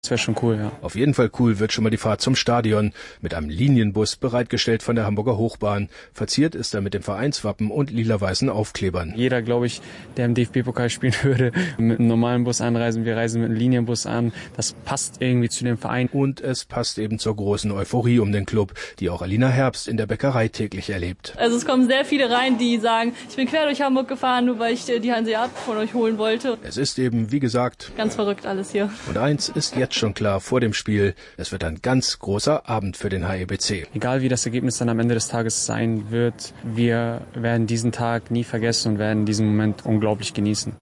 Das wäre schon cool, ja. Auf jeden Fall cool wird schon mal die Fahrt zum Stadion mit einem Linienbus bereitgestellt von der Hamburger Hochbahn. Verziert ist er mit dem Vereinswappen und lila-weißen Aufklebern. Jeder, glaube ich, der im DFB-Pokal spielen würde, mit einem normalen Bus anreisen. Wir reisen mit einem Linienbus an. Das passt irgendwie zu dem Verein. Und es passt eben zur großen Euphorie um den Club, die auch Alina Herbst in der Bäckerei täglich erlebt. Also es kommen sehr viele rein, die sagen, ich bin quer durch Hamburg gefahren, nur weil ich die Hanseaten von euch holen wollte. Es ist eben, wie gesagt, ganz verrückt alles hier. Und eins ist jetzt schon klar vor dem Spiel, es wird ein ganz großer Abend für den HEBC. Egal wie das Ergebnis dann am Ende des Tages sein wird, wir werden diesen Tag nie vergessen und werden diesen Moment unglaublich genießen.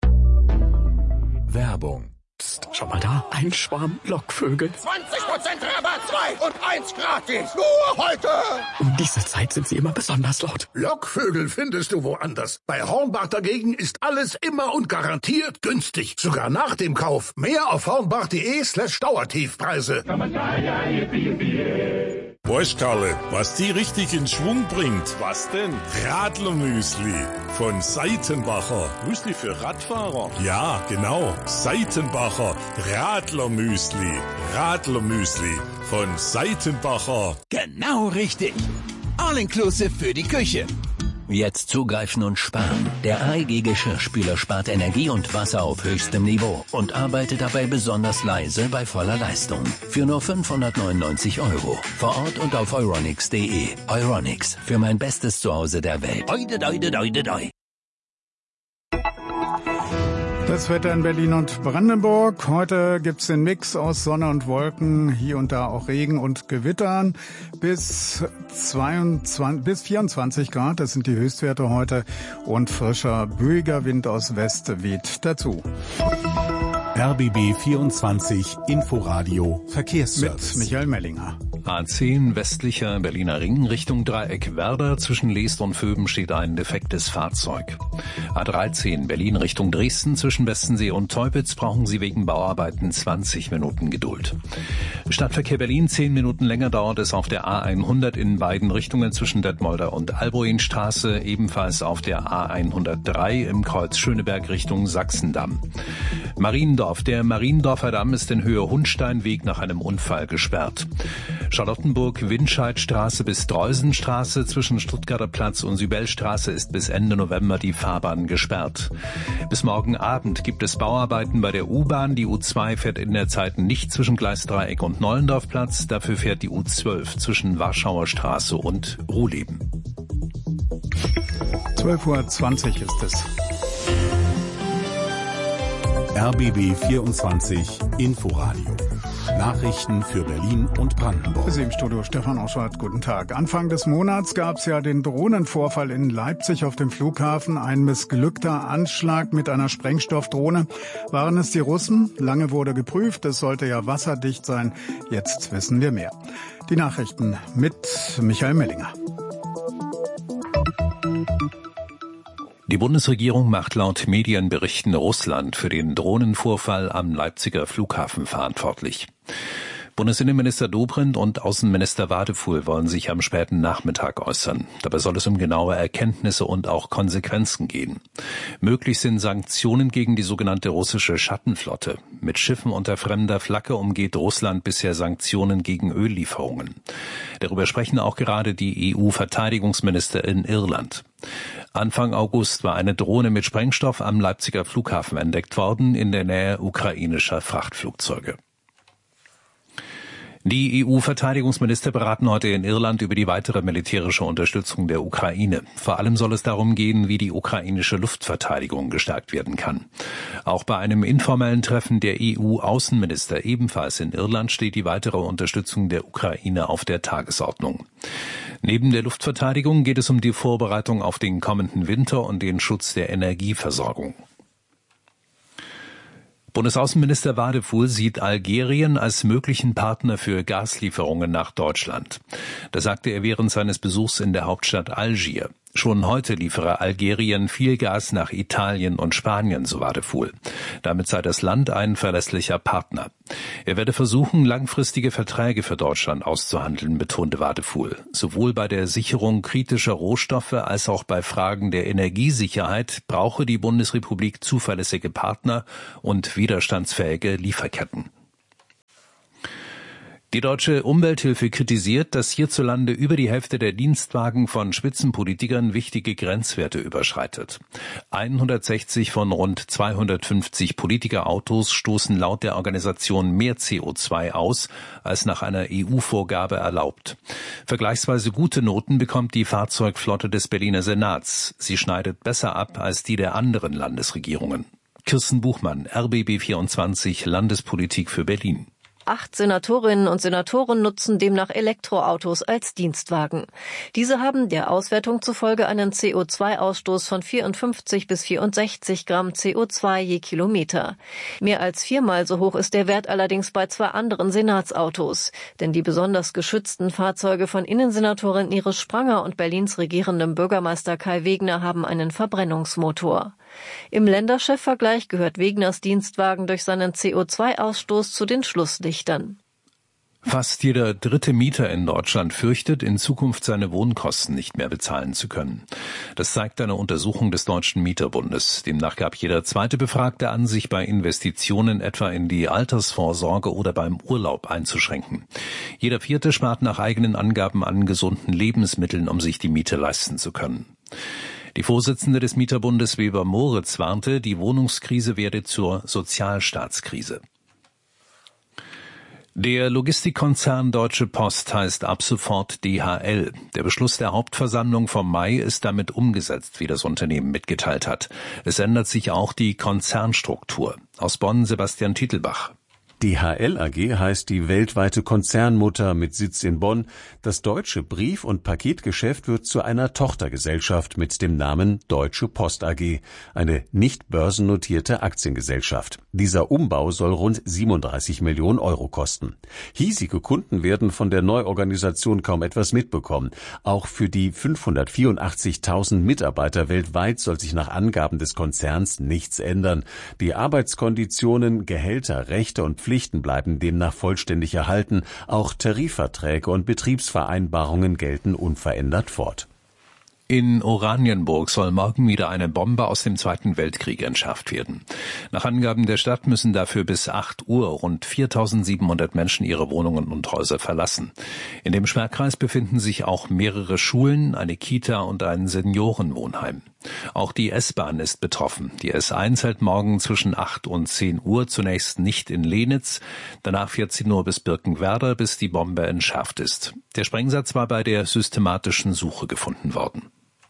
Werbung. Psst, schau mal da, ein Schwarm Lockvögel. 20% Rabatt, 2 und 1 gratis. Nur heute. Um diese Zeit sind sie immer besonders laut. Lockvögel findest du woanders. Bei Hornbach dagegen ist alles immer und garantiert günstig. Sogar nach dem Kauf. Mehr auf hornbach.de/Dauertiefpreise. Weißt, Karle, was die richtig in Schwung bringt? Was denn? Radlermüsli von Seitenbacher. Müsli für Radfahrer? Ja, genau. Seitenbacher Radlermüsli. Radlermüsli von Seitenbacher. Genau richtig. All-inclusive für die Küche. Jetzt zugreifen und sparen. Der AEG Geschirrspüler spart Energie und Wasser auf höchstem Niveau und arbeitet dabei besonders leise bei voller Leistung. Für nur 599 €. Vor Ort und auf Euronics.de. Euronics, für mein bestes Zuhause der Welt. Oide, oide, oide, oide. Das Wetter in Berlin und Brandenburg. Heute gibt's den Mix aus Sonne und Wolken, hier und da auch Regen und Gewittern. Bis 24 Grad, das sind die Höchstwerte heute. Und frischer, böiger Wind aus West weht dazu. RBB 24 Inforadio Verkehrsservice. Mit Michael Mellinger. A10 westlicher Berliner Ring Richtung Dreieck Werder. Zwischen Leest und Vöben steht ein defektes Fahrzeug. A13 Berlin Richtung Dresden. Zwischen Westensee und Teupitz brauchen Sie wegen Bauarbeiten 20 Minuten Geduld. Stadtverkehr Berlin 10 Minuten länger dauert es auf der A100 in beiden Richtungen zwischen Detmolder und Alboinstraße. Ebenfalls auf der A103 im Kreuz Schöneberg Richtung Sachsendamm. Mariendorf. Der Mariendorfer Damm ist in Höhe Hundsteinweg nach einem Unfall gesperrt. Charlottenburg-Windscheidstraße bis Dreusenstraße zwischen Stuttgarter Platz und Sybelstraße ist bis Ende November die Fahrbahn gesperrt. Bis morgen Abend gibt es Bauarbeiten bei der U-Bahn. Die U2 fährt in der Zeit nicht zwischen Gleisdreieck und Nollendorfplatz. Dafür fährt die U12 zwischen Warschauer Straße und Ruhleben. 12:20 Uhr ist es. RBB 24 Inforadio. Nachrichten für Berlin und Brandenburg. Im Studio Stefan Oschwart, guten Tag. Anfang des Monats gab es ja den Drohnenvorfall in Leipzig auf dem Flughafen. Ein missglückter Anschlag mit einer Sprengstoffdrohne. Waren es die Russen? Lange wurde geprüft. Es sollte ja wasserdicht sein. Jetzt wissen wir mehr. Die Nachrichten mit Michael Mellinger. Die Bundesregierung macht laut Medienberichten Russland für den Drohnenvorfall am Leipziger Flughafen verantwortlich. Bundesinnenminister Dobrindt und Außenminister Wadefuhl wollen sich am späten Nachmittag äußern. Dabei soll es um genaue Erkenntnisse und auch Konsequenzen gehen. Möglich sind Sanktionen gegen die sogenannte russische Schattenflotte. Mit Schiffen unter fremder Flagge umgeht Russland bisher Sanktionen gegen Öllieferungen. Darüber sprechen auch gerade die EU-Verteidigungsminister in Irland. Anfang August war eine Drohne mit Sprengstoff am Leipziger Flughafen entdeckt worden, in der Nähe ukrainischer Frachtflugzeuge. Die EU-Verteidigungsminister beraten heute in Irland über die weitere militärische Unterstützung der Ukraine. Vor allem soll es darum gehen, wie die ukrainische Luftverteidigung gestärkt werden kann. Auch bei einem informellen Treffen der EU-Außenminister ebenfalls in Irland steht die weitere Unterstützung der Ukraine auf der Tagesordnung. Neben der Luftverteidigung geht es um die Vorbereitung auf den kommenden Winter und den Schutz der Energieversorgung. Bundesaußenminister Wadefuhl sieht Algerien als möglichen Partner für Gaslieferungen nach Deutschland. Das sagte er während seines Besuchs in der Hauptstadt Algier. Schon heute liefere Algerien viel Gas nach Italien und Spanien, so Wadefuhl. Damit sei das Land ein verlässlicher Partner. Er werde versuchen, langfristige Verträge für Deutschland auszuhandeln, betonte Wadefuhl. Sowohl bei der Sicherung kritischer Rohstoffe als auch bei Fragen der Energiesicherheit brauche die Bundesrepublik zuverlässige Partner und widerstandsfähige Lieferketten. Die Deutsche Umwelthilfe kritisiert, dass hierzulande über die Hälfte der Dienstwagen von Spitzenpolitikern wichtige Grenzwerte überschreitet. 160 von rund 250 Politikerautos stoßen laut der Organisation mehr CO2 aus, als nach einer EU-Vorgabe erlaubt. Vergleichsweise gute Noten bekommt die Fahrzeugflotte des Berliner Senats. Sie schneidet besser ab als die der anderen Landesregierungen. Kirsten Buchmann, RBB 24, Landespolitik für Berlin. 8 Senatorinnen und Senatoren nutzen demnach Elektroautos als Dienstwagen. Diese haben der Auswertung zufolge einen CO2-Ausstoß von 54 bis 64 Gramm CO2 je Kilometer. Mehr als 4-mal so hoch ist der Wert allerdings bei 2 anderen Senatsautos. Denn die besonders geschützten Fahrzeuge von Innensenatorin Iris Spranger und Berlins regierendem Bürgermeister Kai Wegner haben einen Verbrennungsmotor. Im Länderchefvergleich gehört Wegners Dienstwagen durch seinen CO2-Ausstoß zu den Schlusslichtern. Fast jeder dritte Mieter in Deutschland fürchtet, in Zukunft seine Wohnkosten nicht mehr bezahlen zu können. Das zeigt eine Untersuchung des Deutschen Mieterbundes. Demnach gab jeder zweite Befragte an, sich bei Investitionen etwa in die Altersvorsorge oder beim Urlaub einzuschränken. Jeder vierte spart nach eigenen Angaben an gesunden Lebensmitteln, um sich die Miete leisten zu können. Die Vorsitzende des Mieterbundes Weber Moritz warnte, die Wohnungskrise werde zur Sozialstaatskrise. Der Logistikkonzern Deutsche Post heißt ab sofort DHL. Der Beschluss der Hauptversammlung vom Mai ist damit umgesetzt, wie das Unternehmen mitgeteilt hat. Es ändert sich auch die Konzernstruktur. Aus Bonn Sebastian Titelbach. DHL AG heißt die weltweite Konzernmutter mit Sitz in Bonn. Das deutsche Brief- und Paketgeschäft wird zu einer Tochtergesellschaft mit dem Namen Deutsche Post AG, eine nicht börsennotierte Aktiengesellschaft. Dieser Umbau soll rund 37 Millionen Euro kosten. Hiesige Kunden werden von der Neuorganisation kaum etwas mitbekommen. Auch für die 584.000 Mitarbeiter weltweit soll sich nach Angaben des Konzerns nichts ändern. Die Arbeitskonditionen, Gehälter, Rechte und Pflichten bleiben demnach vollständig erhalten. Auch Tarifverträge und Betriebsvereinbarungen gelten unverändert fort. In Oranienburg soll morgen wieder eine Bombe aus dem Zweiten Weltkrieg entschärft werden. Nach Angaben der Stadt müssen dafür bis 8 Uhr rund 4.700 Menschen ihre Wohnungen und Häuser verlassen. In dem Sperrkreis befinden sich auch mehrere Schulen, eine Kita und ein Seniorenwohnheim. Auch die S-Bahn ist betroffen. Die S1 hält morgen zwischen 8 und 10 Uhr zunächst nicht in Lenitz. Danach fährt sie nur bis Birkenwerder, bis die Bombe entschärft ist. Der Sprengsatz war bei der systematischen Suche gefunden worden.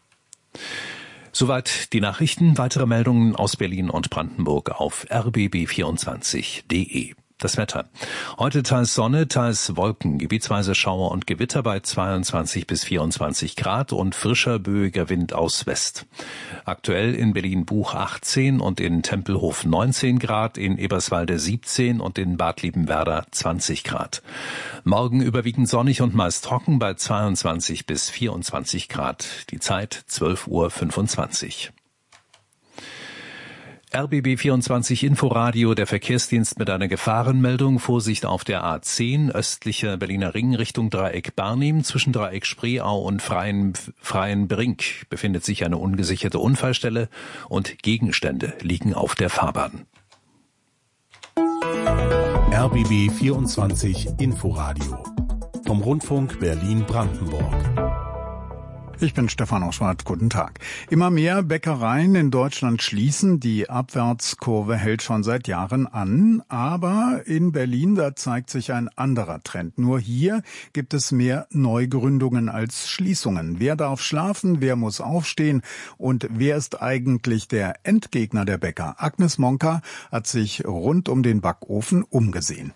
Soweit die Nachrichten. Weitere Meldungen aus Berlin und Brandenburg auf rbb24.de. Das Wetter. Heute teils Sonne, teils Wolken, gebietsweise Schauer und Gewitter bei 22 bis 24 Grad und frischer, böiger Wind aus West. Aktuell in Berlin-Buch 18 und in Tempelhof 19 Grad, in Eberswalde 17 und in Bad Liebenwerda 20 Grad. Morgen überwiegend sonnig und meist trocken bei 22 bis 24 Grad. Die Zeit 12:25 Uhr. RBB 24 Inforadio, der Verkehrsdienst mit einer Gefahrenmeldung. Vorsicht auf der A10, östlicher Berliner Ring Richtung Dreieck Barnim. Zwischen Dreieck Spreeau und Freienbrink befindet sich eine ungesicherte Unfallstelle und Gegenstände liegen auf der Fahrbahn. RBB 24 Inforadio vom Rundfunk Berlin-Brandenburg. Ich bin Stefan Oschwart. Guten Tag. Immer mehr Bäckereien in Deutschland schließen. Die Abwärtskurve hält schon seit Jahren an. Aber in Berlin, da zeigt sich ein anderer Trend. Nur hier gibt es mehr Neugründungen als Schließungen. Wer darf schlafen? Wer muss aufstehen? Und wer ist eigentlich der Endgegner der Bäcker? Agnes Monka hat sich rund um den Backofen umgesehen.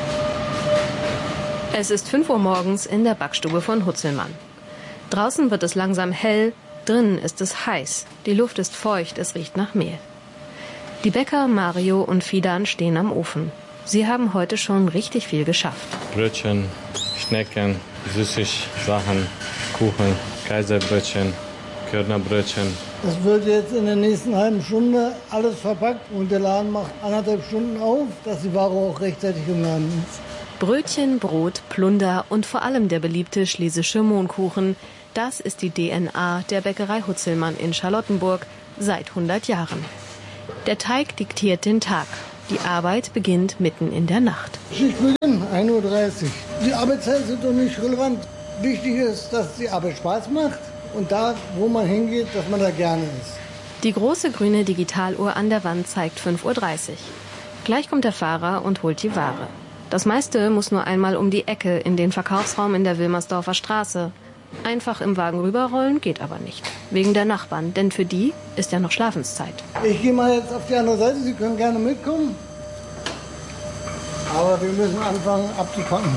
Es ist 5 Uhr morgens in der Backstube von Hutzelmann. Draußen wird es langsam hell, drinnen ist es heiß, die Luft ist feucht, es riecht nach Mehl. Die Bäcker Mario und Fidan stehen am Ofen. Sie haben heute schon richtig viel geschafft. Brötchen, Schnecken, Süßigsachen, Kuchen, Kaiserbrötchen, Körnerbrötchen. Das wird jetzt in der nächsten halben Stunde alles verpackt und der Laden macht 1,5 Stunden auf, dass die Ware auch rechtzeitig im Laden ist. Brötchen, Brot, Plunder und vor allem der beliebte schlesische Mohnkuchen. Das ist die DNA der Bäckerei Hutzelmann in Charlottenburg seit 100 Jahren. Der Teig diktiert den Tag. Die Arbeit beginnt mitten in der Nacht. Schichtbeginn 1:30 Uhr. Die Arbeitszeiten sind doch nicht relevant. Wichtig ist, dass die Arbeit Spaß macht und da, wo man hingeht, dass man da gerne ist. Die große grüne Digitaluhr an der Wand zeigt 5:30 Uhr. Gleich kommt der Fahrer und holt die Ware. Das meiste muss nur einmal um die Ecke in den Verkaufsraum in der Wilmersdorfer Straße. Einfach im Wagen rüberrollen geht aber nicht. Wegen der Nachbarn, denn für die ist ja noch Schlafenszeit. Ich gehe mal jetzt auf die andere Seite, Sie können gerne mitkommen. Aber wir müssen anfangen abzupacken.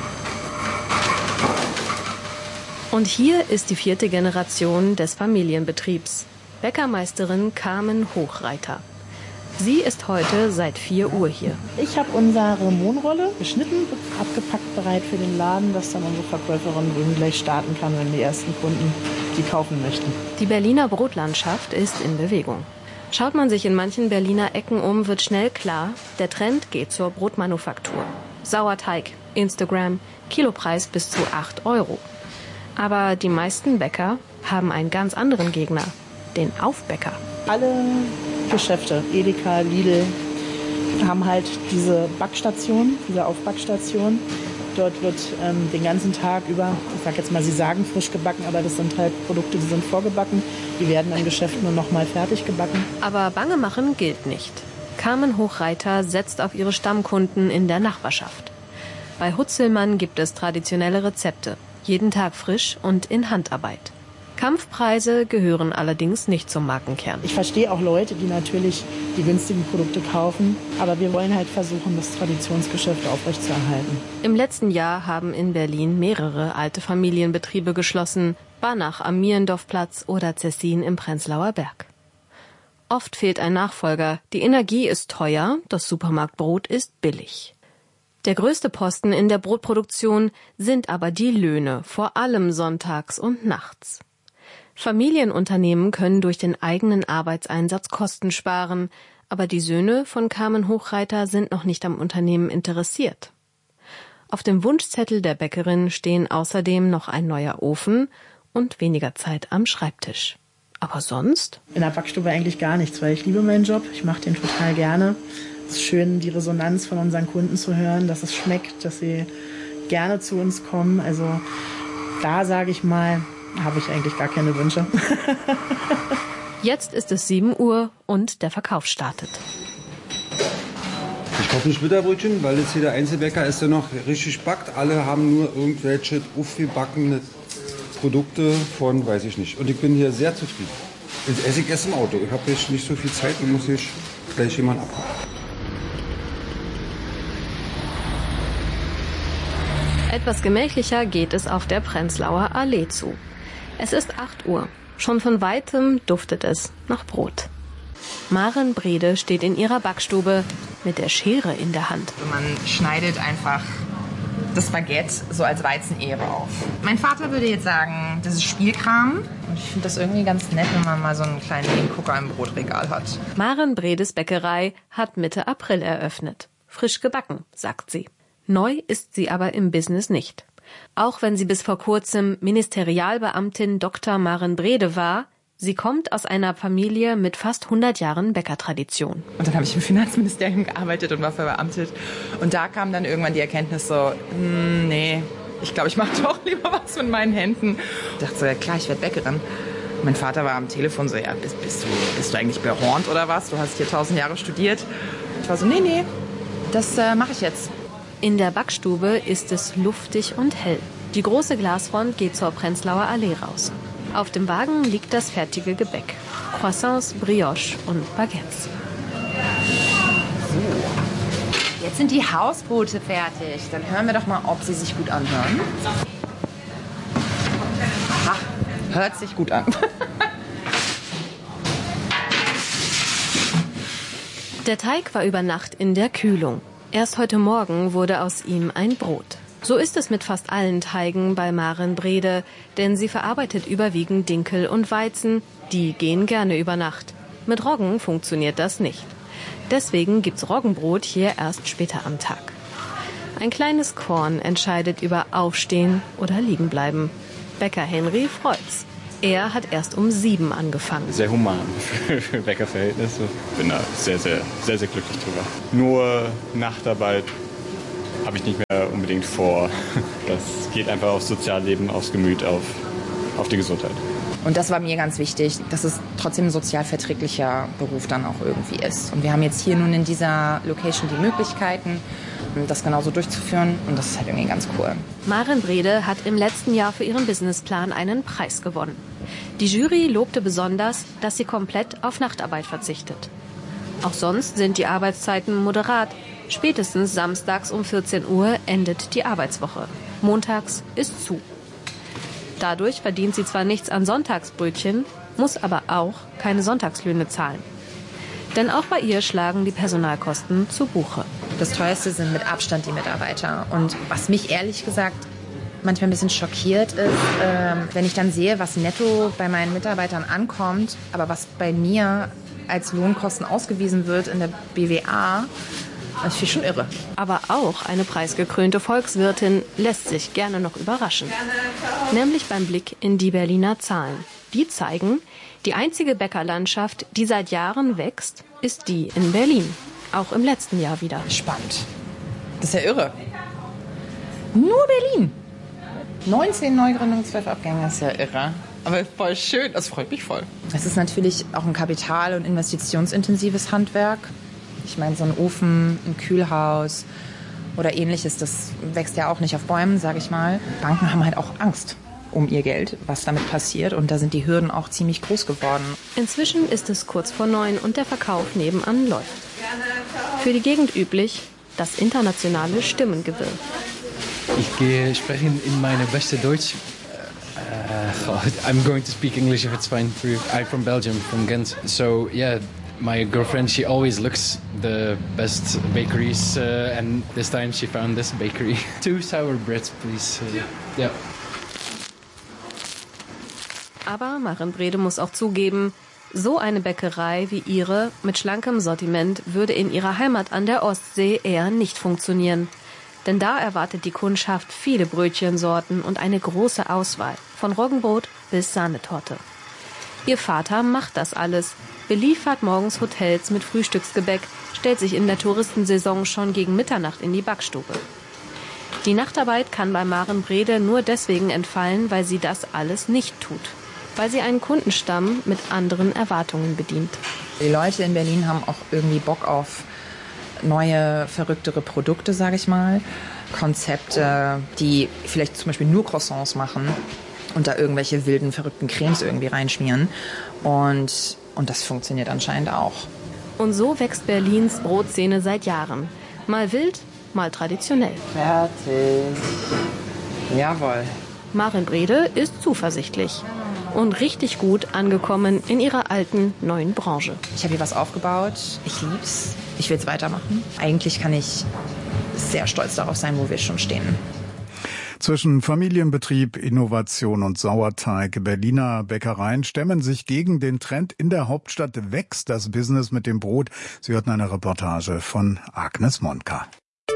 Und hier ist die 4. Generation des Familienbetriebs. Bäckermeisterin Carmen Hochreiter. Sie ist heute seit 4 Uhr hier. Ich habe unsere Mohnrolle geschnitten, abgepackt, bereit für den Laden, dass dann unsere Verkäuferin gleich starten kann, wenn die ersten Kunden die kaufen möchten. Die Berliner Brotlandschaft ist in Bewegung. Schaut man sich in manchen Berliner Ecken um, wird schnell klar, der Trend geht zur Brotmanufaktur. Sauerteig, Instagram, Kilopreis bis zu 8 €. Aber die meisten Bäcker haben einen ganz anderen Gegner, den Aufbäcker. Alle Geschäfte, Edeka, Lidl, haben halt diese Backstation, diese Aufbackstation. Dort wird den ganzen Tag über, ich sag jetzt mal, sie sagen frisch gebacken, aber das sind halt Produkte, die sind vorgebacken. Die werden im Geschäft nur noch mal fertig gebacken. Aber bange machen gilt nicht. Carmen Hochreiter setzt auf ihre Stammkunden in der Nachbarschaft. Bei Hutzelmann gibt es traditionelle Rezepte, jeden Tag frisch und in Handarbeit. Kampfpreise gehören allerdings nicht zum Markenkern. Ich verstehe auch Leute, die natürlich die günstigen Produkte kaufen, aber wir wollen halt versuchen, das Traditionsgeschäft aufrechtzuerhalten. Im letzten Jahr haben in Berlin mehrere alte Familienbetriebe geschlossen, Banach am Mierendorfplatz oder Cessin im Prenzlauer Berg. Oft fehlt ein Nachfolger, die Energie ist teuer, das Supermarktbrot ist billig. Der größte Posten in der Brotproduktion sind aber die Löhne, vor allem sonntags und nachts. Familienunternehmen können durch den eigenen Arbeitseinsatz Kosten sparen, aber die Söhne von Carmen Hochreiter sind noch nicht am Unternehmen interessiert. Auf dem Wunschzettel der Bäckerin stehen außerdem noch ein neuer Ofen und weniger Zeit am Schreibtisch. Aber sonst? In der Backstube eigentlich gar nichts, weil ich liebe meinen Job, ich mache den total gerne. Es ist schön, die Resonanz von unseren Kunden zu hören, dass es schmeckt, dass sie gerne zu uns kommen. Also da sage ich mal, habe ich eigentlich gar keine Wünsche. Jetzt ist es 7 Uhr und der Verkauf startet. Ich kaufe nicht Bitterbrötchen, weil jetzt hier der Einzelbäcker ist, der noch richtig backt. Alle haben nur irgendwelche aufgebackene Produkte von, weiß ich nicht. Und ich bin hier sehr zufrieden. Jetzt esse ich erst im Auto. Ich habe jetzt nicht so viel Zeit und muss ich gleich jemanden abholen. Etwas gemächlicher geht es auf der Prenzlauer Allee zu. Es ist 8 Uhr. Schon von weitem duftet es nach Brot. Maren Brede steht in ihrer Backstube mit der Schere in der Hand. Man schneidet einfach das Baguette so als Weizenehre auf. Mein Vater würde jetzt sagen, das ist Spielkram. Und ich finde das irgendwie ganz nett, wenn man mal so einen kleinen Hingucker im Brotregal hat. Maren Bredes Bäckerei hat Mitte April eröffnet. Frisch gebacken, sagt sie. Neu ist sie aber im Business nicht. Auch wenn sie bis vor kurzem Ministerialbeamtin Dr. Maren Brede war, sie kommt aus einer Familie mit fast 100 Jahren Bäckertradition. Und dann habe ich im Finanzministerium gearbeitet und war verbeamtet. Und da kam dann irgendwann die Erkenntnis so, nee, ich glaube, ich mache doch lieber was mit meinen Händen. Ich dachte so, ja klar, ich werde Bäckerin. Mein Vater war am Telefon so, ja, bist du eigentlich behornt oder was? Du hast hier 1000 Jahre studiert. Ich war so, nee, das mache ich jetzt. In der Backstube ist es luftig und hell. Die große Glasfront geht zur Prenzlauer Allee raus. Auf dem Wagen liegt das fertige Gebäck. Croissants, Brioche und Baguettes. So, jetzt sind die Hausbrote fertig. Dann hören wir doch mal, ob sie sich gut anhören. Ach, hört sich gut an. Der Teig war über Nacht in der Kühlung. Erst heute Morgen wurde aus ihm ein Brot. So ist es mit fast allen Teigen bei Maren Brede, denn sie verarbeitet überwiegend Dinkel und Weizen, die gehen gerne über Nacht. Mit Roggen funktioniert das nicht. Deswegen gibt's Roggenbrot hier erst später am Tag. Ein kleines Korn entscheidet über Aufstehen oder Liegenbleiben. Bäcker Henry freut's. Er hat erst um 7 angefangen. Sehr human für Bäckerverhältnisse. Bin da sehr, sehr, sehr, sehr glücklich drüber. Nur Nachtarbeit habe ich nicht mehr unbedingt vor. Das geht einfach aufs Sozialleben, aufs Gemüt, auf die Gesundheit. Und das war mir ganz wichtig, dass es trotzdem ein sozial verträglicher Beruf dann auch irgendwie ist. Und wir haben jetzt hier nun in dieser Location die Möglichkeiten, das genauso durchzuführen. Und das ist halt irgendwie ganz cool. Maren Brede hat im letzten Jahr für ihren Businessplan einen Preis gewonnen. Die Jury lobte besonders, dass sie komplett auf Nachtarbeit verzichtet. Auch sonst sind die Arbeitszeiten moderat. Spätestens samstags um 14 Uhr endet die Arbeitswoche. Montags ist zu. Dadurch verdient sie zwar nichts an Sonntagsbrötchen, muss aber auch keine Sonntagslöhne zahlen. Denn auch bei ihr schlagen die Personalkosten zu Buche. Das teuerste sind mit Abstand die Mitarbeiter. Und was mich ehrlich gesagt manchmal ein bisschen schockiert ist, wenn ich dann sehe, was netto bei meinen Mitarbeitern ankommt, aber was bei mir als Lohnkosten ausgewiesen wird in der BWA, das finde ich schon irre. Aber auch eine preisgekrönte Volkswirtin lässt sich gerne noch überraschen. Nämlich beim Blick in die Berliner Zahlen. Die zeigen, die einzige Bäckerlandschaft, die seit Jahren wächst, ist die in Berlin. Auch im letzten Jahr wieder. Spannend. Das ist ja irre. Nur Berlin. 19 Neugründungen, 12 Abgänge, das ist ja irre. Aber voll schön, das freut mich voll. Es ist natürlich auch ein kapital- und investitionsintensives Handwerk. Ich meine, so ein Ofen, ein Kühlhaus oder ähnliches, das wächst ja auch nicht auf Bäumen, sage ich mal. Banken haben halt auch Angst um ihr Geld, was damit passiert. Und da sind die Hürden auch ziemlich groß geworden. Inzwischen ist es kurz vor 9 und der Verkauf nebenan läuft. Für die Gegend üblich das internationale Stimmengewirr. Ich spreche in meine beste Deutsch. I'm going to speak English if it's fine for you. I'm from Belgium, from Ghent. So yeah, my girlfriend, she always looks the best bakeries, and this time she found this bakery. 2 sour breads, please. Yeah. Aber Maren Brede muss auch zugeben, so eine Bäckerei wie ihre mit schlankem Sortiment würde in ihrer Heimat an der Ostsee eher nicht funktionieren. Denn da erwartet die Kundschaft viele Brötchensorten und eine große Auswahl, von Roggenbrot bis Sahnetorte. Ihr Vater macht das alles, beliefert morgens Hotels mit Frühstücksgebäck, stellt sich in der Touristensaison schon gegen Mitternacht in die Backstube. Die Nachtarbeit kann bei Maren Brede nur deswegen entfallen, weil sie das alles nicht tut. Weil sie einen Kundenstamm mit anderen Erwartungen bedient. Die Leute in Berlin haben auch irgendwie Bock auf neue, verrücktere Produkte, sage ich mal. Konzepte, die vielleicht zum Beispiel nur Croissants machen und da irgendwelche wilden, verrückten Cremes irgendwie reinschmieren. Und das funktioniert anscheinend auch. Und so wächst Berlins Brotszene seit Jahren. Mal wild, mal traditionell. Fertig. Jawohl. Maren Brede ist zuversichtlich und richtig gut angekommen in ihrer alten, neuen Branche. Ich habe hier was aufgebaut. Ich lieb's. Ich will es weitermachen. Eigentlich kann ich sehr stolz darauf sein, wo wir schon stehen. Zwischen Familienbetrieb, Innovation und Sauerteig. Berliner Bäckereien stemmen sich gegen den Trend. In der Hauptstadt wächst das Business mit dem Brot. Sie hörten eine Reportage von Agnes Monka.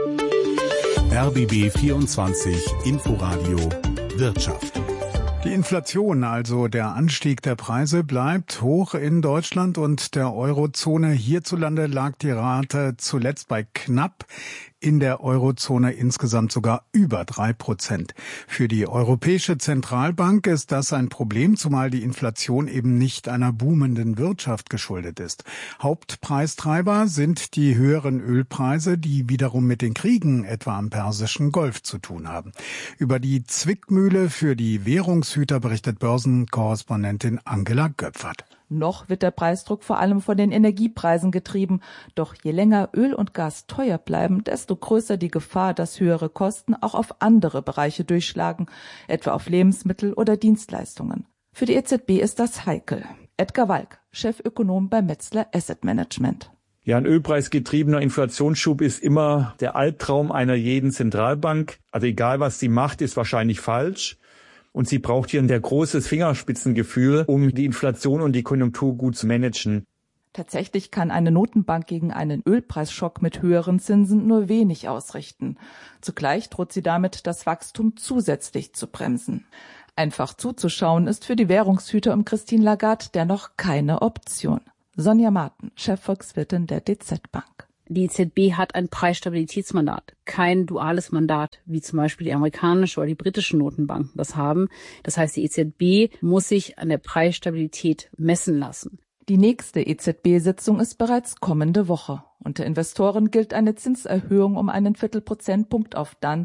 RBB 24 Inforadio Wirtschaft. Die Inflation, also der Anstieg der Preise, bleibt hoch in Deutschland und der Eurozone. Hierzulande lag die Rate zuletzt bei knapp, in der Eurozone insgesamt sogar über 3%. Für die Europäische Zentralbank ist das ein Problem, zumal die Inflation eben nicht einer boomenden Wirtschaft geschuldet ist. Hauptpreistreiber sind die höheren Ölpreise, die wiederum mit den Kriegen etwa am Persischen Golf zu tun haben. Über die Zwickmühle für die Währungshüter berichtet Börsenkorrespondentin Angela Göpfert. Noch wird der Preisdruck vor allem von den Energiepreisen getrieben. Doch je länger Öl und Gas teuer bleiben, desto größer die Gefahr, dass höhere Kosten auch auf andere Bereiche durchschlagen, etwa auf Lebensmittel oder Dienstleistungen. Für die EZB ist das heikel. Edgar Walk, Chefökonom bei Metzler Asset Management. Ja, ein ölpreisgetriebener Inflationsschub ist immer der Albtraum einer jeden Zentralbank. Also egal, was sie macht, ist wahrscheinlich falsch. Und sie braucht hier ein sehr großes Fingerspitzengefühl, um die Inflation und die Konjunktur gut zu managen. Tatsächlich kann eine Notenbank gegen einen Ölpreisschock mit höheren Zinsen nur wenig ausrichten. Zugleich droht sie damit, das Wachstum zusätzlich zu bremsen. Einfach zuzuschauen ist für die Währungshüter um Christine Lagarde dennoch keine Option. Sonja Marten, Chefvolkswirtin der DZ Bank. Die EZB hat ein Preisstabilitätsmandat, kein duales Mandat, wie zum Beispiel die amerikanische oder die britische Notenbanken das haben. Das heißt, die EZB muss sich an der Preisstabilität messen lassen. Die nächste EZB-Sitzung ist bereits kommende Woche. Unter Investoren gilt eine Zinserhöhung um einen Viertelprozentpunkt auf dann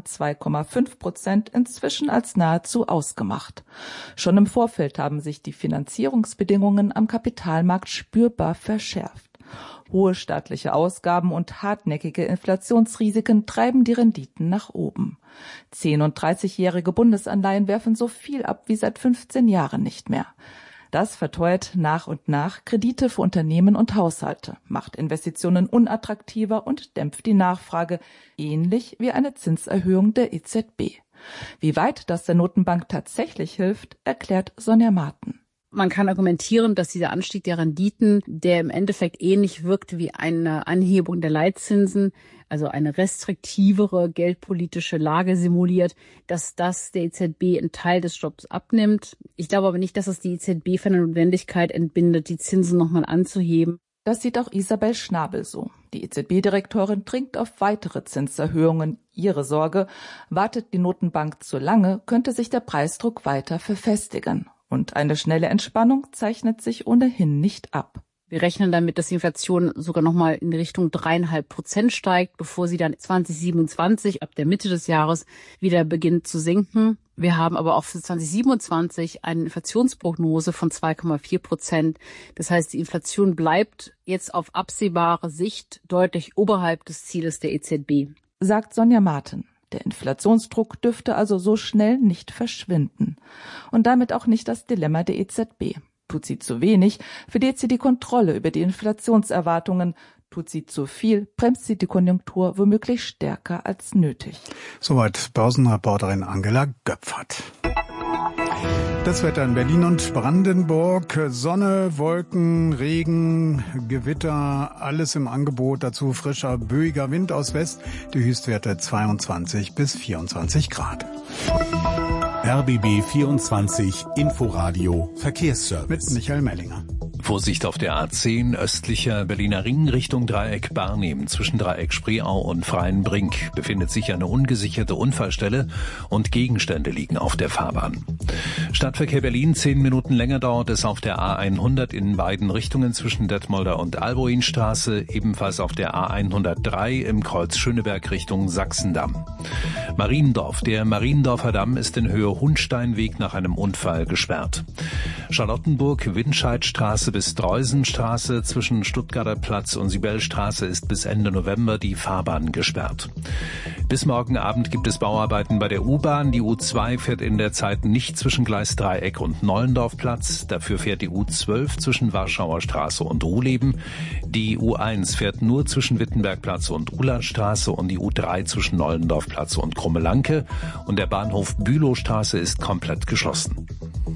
2,5% inzwischen als nahezu ausgemacht. Schon im Vorfeld haben sich die Finanzierungsbedingungen am Kapitalmarkt spürbar verschärft. Hohe staatliche Ausgaben und hartnäckige Inflationsrisiken treiben die Renditen nach oben. 10- und 30-jährige Bundesanleihen werfen so viel ab wie seit 15 Jahren nicht mehr. Das verteuert nach und nach Kredite für Unternehmen und Haushalte, macht Investitionen unattraktiver und dämpft die Nachfrage, ähnlich wie eine Zinserhöhung der EZB. Wie weit das der Notenbank tatsächlich hilft, erklärt Sonja Marten. Man kann argumentieren, dass dieser Anstieg der Renditen, der im Endeffekt ähnlich wirkt wie eine Anhebung der Leitzinsen, also eine restriktivere geldpolitische Lage simuliert, dass das der EZB einen Teil des Jobs abnimmt. Ich glaube aber nicht, dass es die EZB von der Notwendigkeit entbindet, die Zinsen nochmal anzuheben. Das sieht auch Isabel Schnabel so. Die EZB-Direktorin dringt auf weitere Zinserhöhungen. Ihre Sorge: wartet die Notenbank zu lange, könnte sich der Preisdruck weiter verfestigen. Und eine schnelle Entspannung zeichnet sich ohnehin nicht ab. Wir rechnen damit, dass die Inflation sogar nochmal in Richtung 3,5% steigt, bevor sie dann 2027 ab der Mitte des Jahres wieder beginnt zu sinken. Wir haben aber auch für 2027 eine Inflationsprognose von 2,4%. Das heißt, die Inflation bleibt jetzt auf absehbare Sicht deutlich oberhalb des Zieles der EZB. Sagt Sonja Marten. Der Inflationsdruck dürfte also so schnell nicht verschwinden. Und damit auch nicht das Dilemma der EZB. Tut sie zu wenig, verliert sie die Kontrolle über die Inflationserwartungen. Tut sie zu viel, bremst sie die Konjunktur womöglich stärker als nötig. Soweit Börsenreporterin Angela Göpfert. Das Wetter in Berlin und Brandenburg: Sonne, Wolken, Regen, Gewitter, alles im Angebot. Dazu frischer, böiger Wind aus West. Die Höchstwerte 22 bis 24 Grad. RBB 24 Inforadio Verkehrsservice. Mit Michael Mellinger. Vorsicht auf der A10 östlicher Berliner Ring Richtung Dreieck Barnim. Zwischen Dreieck Spreeau und Freienbrink befindet sich eine ungesicherte Unfallstelle und Gegenstände liegen auf der Fahrbahn. Stadtverkehr Berlin: 10 Minuten länger dauert es auf der A100 in beiden Richtungen zwischen Detmolder und Alboinstraße, ebenfalls auf der A103 im Kreuz Schöneberg Richtung Sachsendamm. Mariendorf: der Mariendorfer Damm ist in Höhe Hundsteinweg nach einem Unfall gesperrt. Charlottenburg: Windscheidstraße bis Dreusenstraße, zwischen Stuttgarter Platz und Sibelstraße ist bis Ende November die Fahrbahn gesperrt. Bis morgen Abend gibt es Bauarbeiten bei der U-Bahn. Die U2 fährt in der Zeit nicht zwischen Gleis Dreieck und Nollendorfplatz. Dafür fährt die U12 zwischen Warschauer Straße und Ruhleben. Die U1 fährt nur zwischen Wittenbergplatz und Ulandstraße und die U3 zwischen Nollendorfplatz und Krummelanke. Und der Bahnhof Bülowstraße ist komplett geschlossen.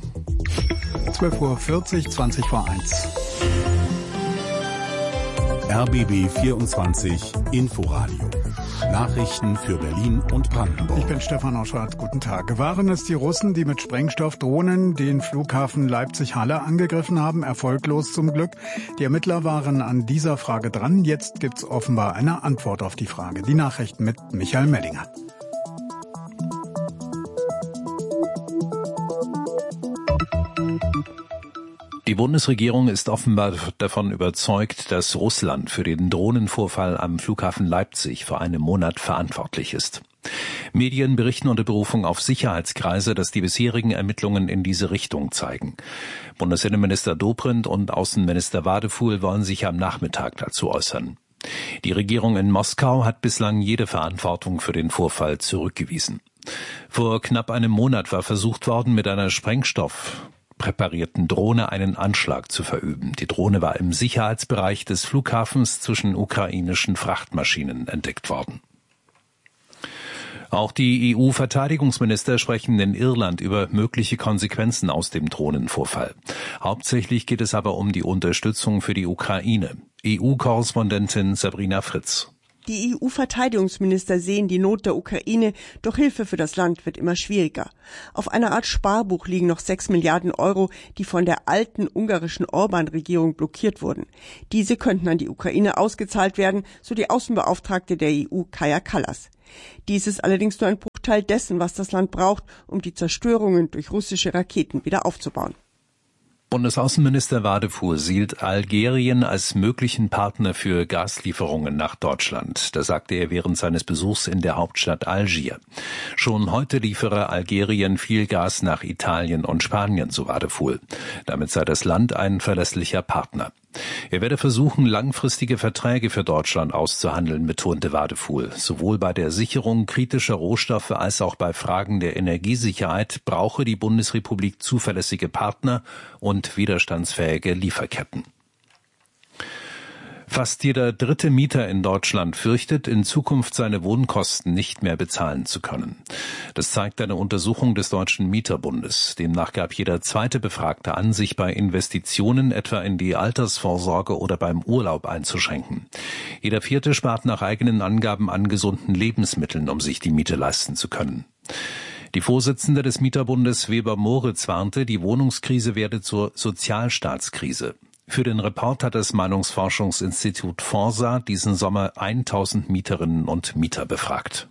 12:40 Uhr, 20 vor 1. RBB 24 Inforadio. Nachrichten für Berlin und Brandenburg. Ich bin Stefan Oschwart. Guten Tag. Waren es die Russen, die mit Sprengstoffdrohnen den Flughafen Leipzig-Halle angegriffen haben? Erfolglos zum Glück. Die Ermittler waren an dieser Frage dran. Jetzt gibt's offenbar eine Antwort auf die Frage. Die Nachrichten mit Michael Mellinger. Die Bundesregierung ist offenbar davon überzeugt, dass Russland für den Drohnenvorfall am Flughafen Leipzig vor einem Monat verantwortlich ist. Medien berichten unter Berufung auf Sicherheitskreise, dass die bisherigen Ermittlungen in diese Richtung zeigen. Bundesinnenminister Dobrindt und Außenminister Wadefuhl wollen sich am Nachmittag dazu äußern. Die Regierung in Moskau hat bislang jede Verantwortung für den Vorfall zurückgewiesen. Vor knapp einem Monat war versucht worden, mit einer sprengstoffpräparierten Drohne einen Anschlag zu verüben. Die Drohne war im Sicherheitsbereich des Flughafens zwischen ukrainischen Frachtmaschinen entdeckt worden. Auch die EU-Verteidigungsminister sprechen in Irland über mögliche Konsequenzen aus dem Drohnenvorfall. Hauptsächlich geht es aber um die Unterstützung für die Ukraine. EU-Korrespondentin Sabrina Fritz. Die EU-Verteidigungsminister sehen die Not der Ukraine, doch Hilfe für das Land wird immer schwieriger. Auf einer Art Sparbuch liegen noch 6 Milliarden Euro, die von der alten ungarischen Orban-Regierung blockiert wurden. Diese könnten an die Ukraine ausgezahlt werden, so die Außenbeauftragte der EU, Kaja Kallas. Dies ist allerdings nur ein Bruchteil dessen, was das Land braucht, um die Zerstörungen durch russische Raketen wieder aufzubauen. Bundesaußenminister Wadefuhr sieht Algerien als möglichen Partner für Gaslieferungen nach Deutschland. Das sagte er während seines Besuchs in der Hauptstadt Algier. Schon heute liefere Algerien viel Gas nach Italien und Spanien, so Wadefuhr. Damit sei das Land ein verlässlicher Partner. Er werde versuchen, langfristige Verträge für Deutschland auszuhandeln, betonte Wadefuhl. Sowohl bei der Sicherung kritischer Rohstoffe als auch bei Fragen der Energiesicherheit brauche die Bundesrepublik zuverlässige Partner und widerstandsfähige Lieferketten. Fast jeder dritte Mieter in Deutschland fürchtet, in Zukunft seine Wohnkosten nicht mehr bezahlen zu können. Das zeigt eine Untersuchung des Deutschen Mieterbundes. Demnach gab jeder zweite Befragte an, sich bei Investitionen etwa in die Altersvorsorge oder beim Urlaub einzuschränken. Jeder vierte spart nach eigenen Angaben an gesunden Lebensmitteln, um sich die Miete leisten zu können. Die Vorsitzende des Mieterbundes Weber-Moritz warnte, die Wohnungskrise werde zur Sozialstaatskrise. Für den Report hat das Meinungsforschungsinstitut Forsa diesen Sommer 1000 Mieterinnen und Mieter befragt.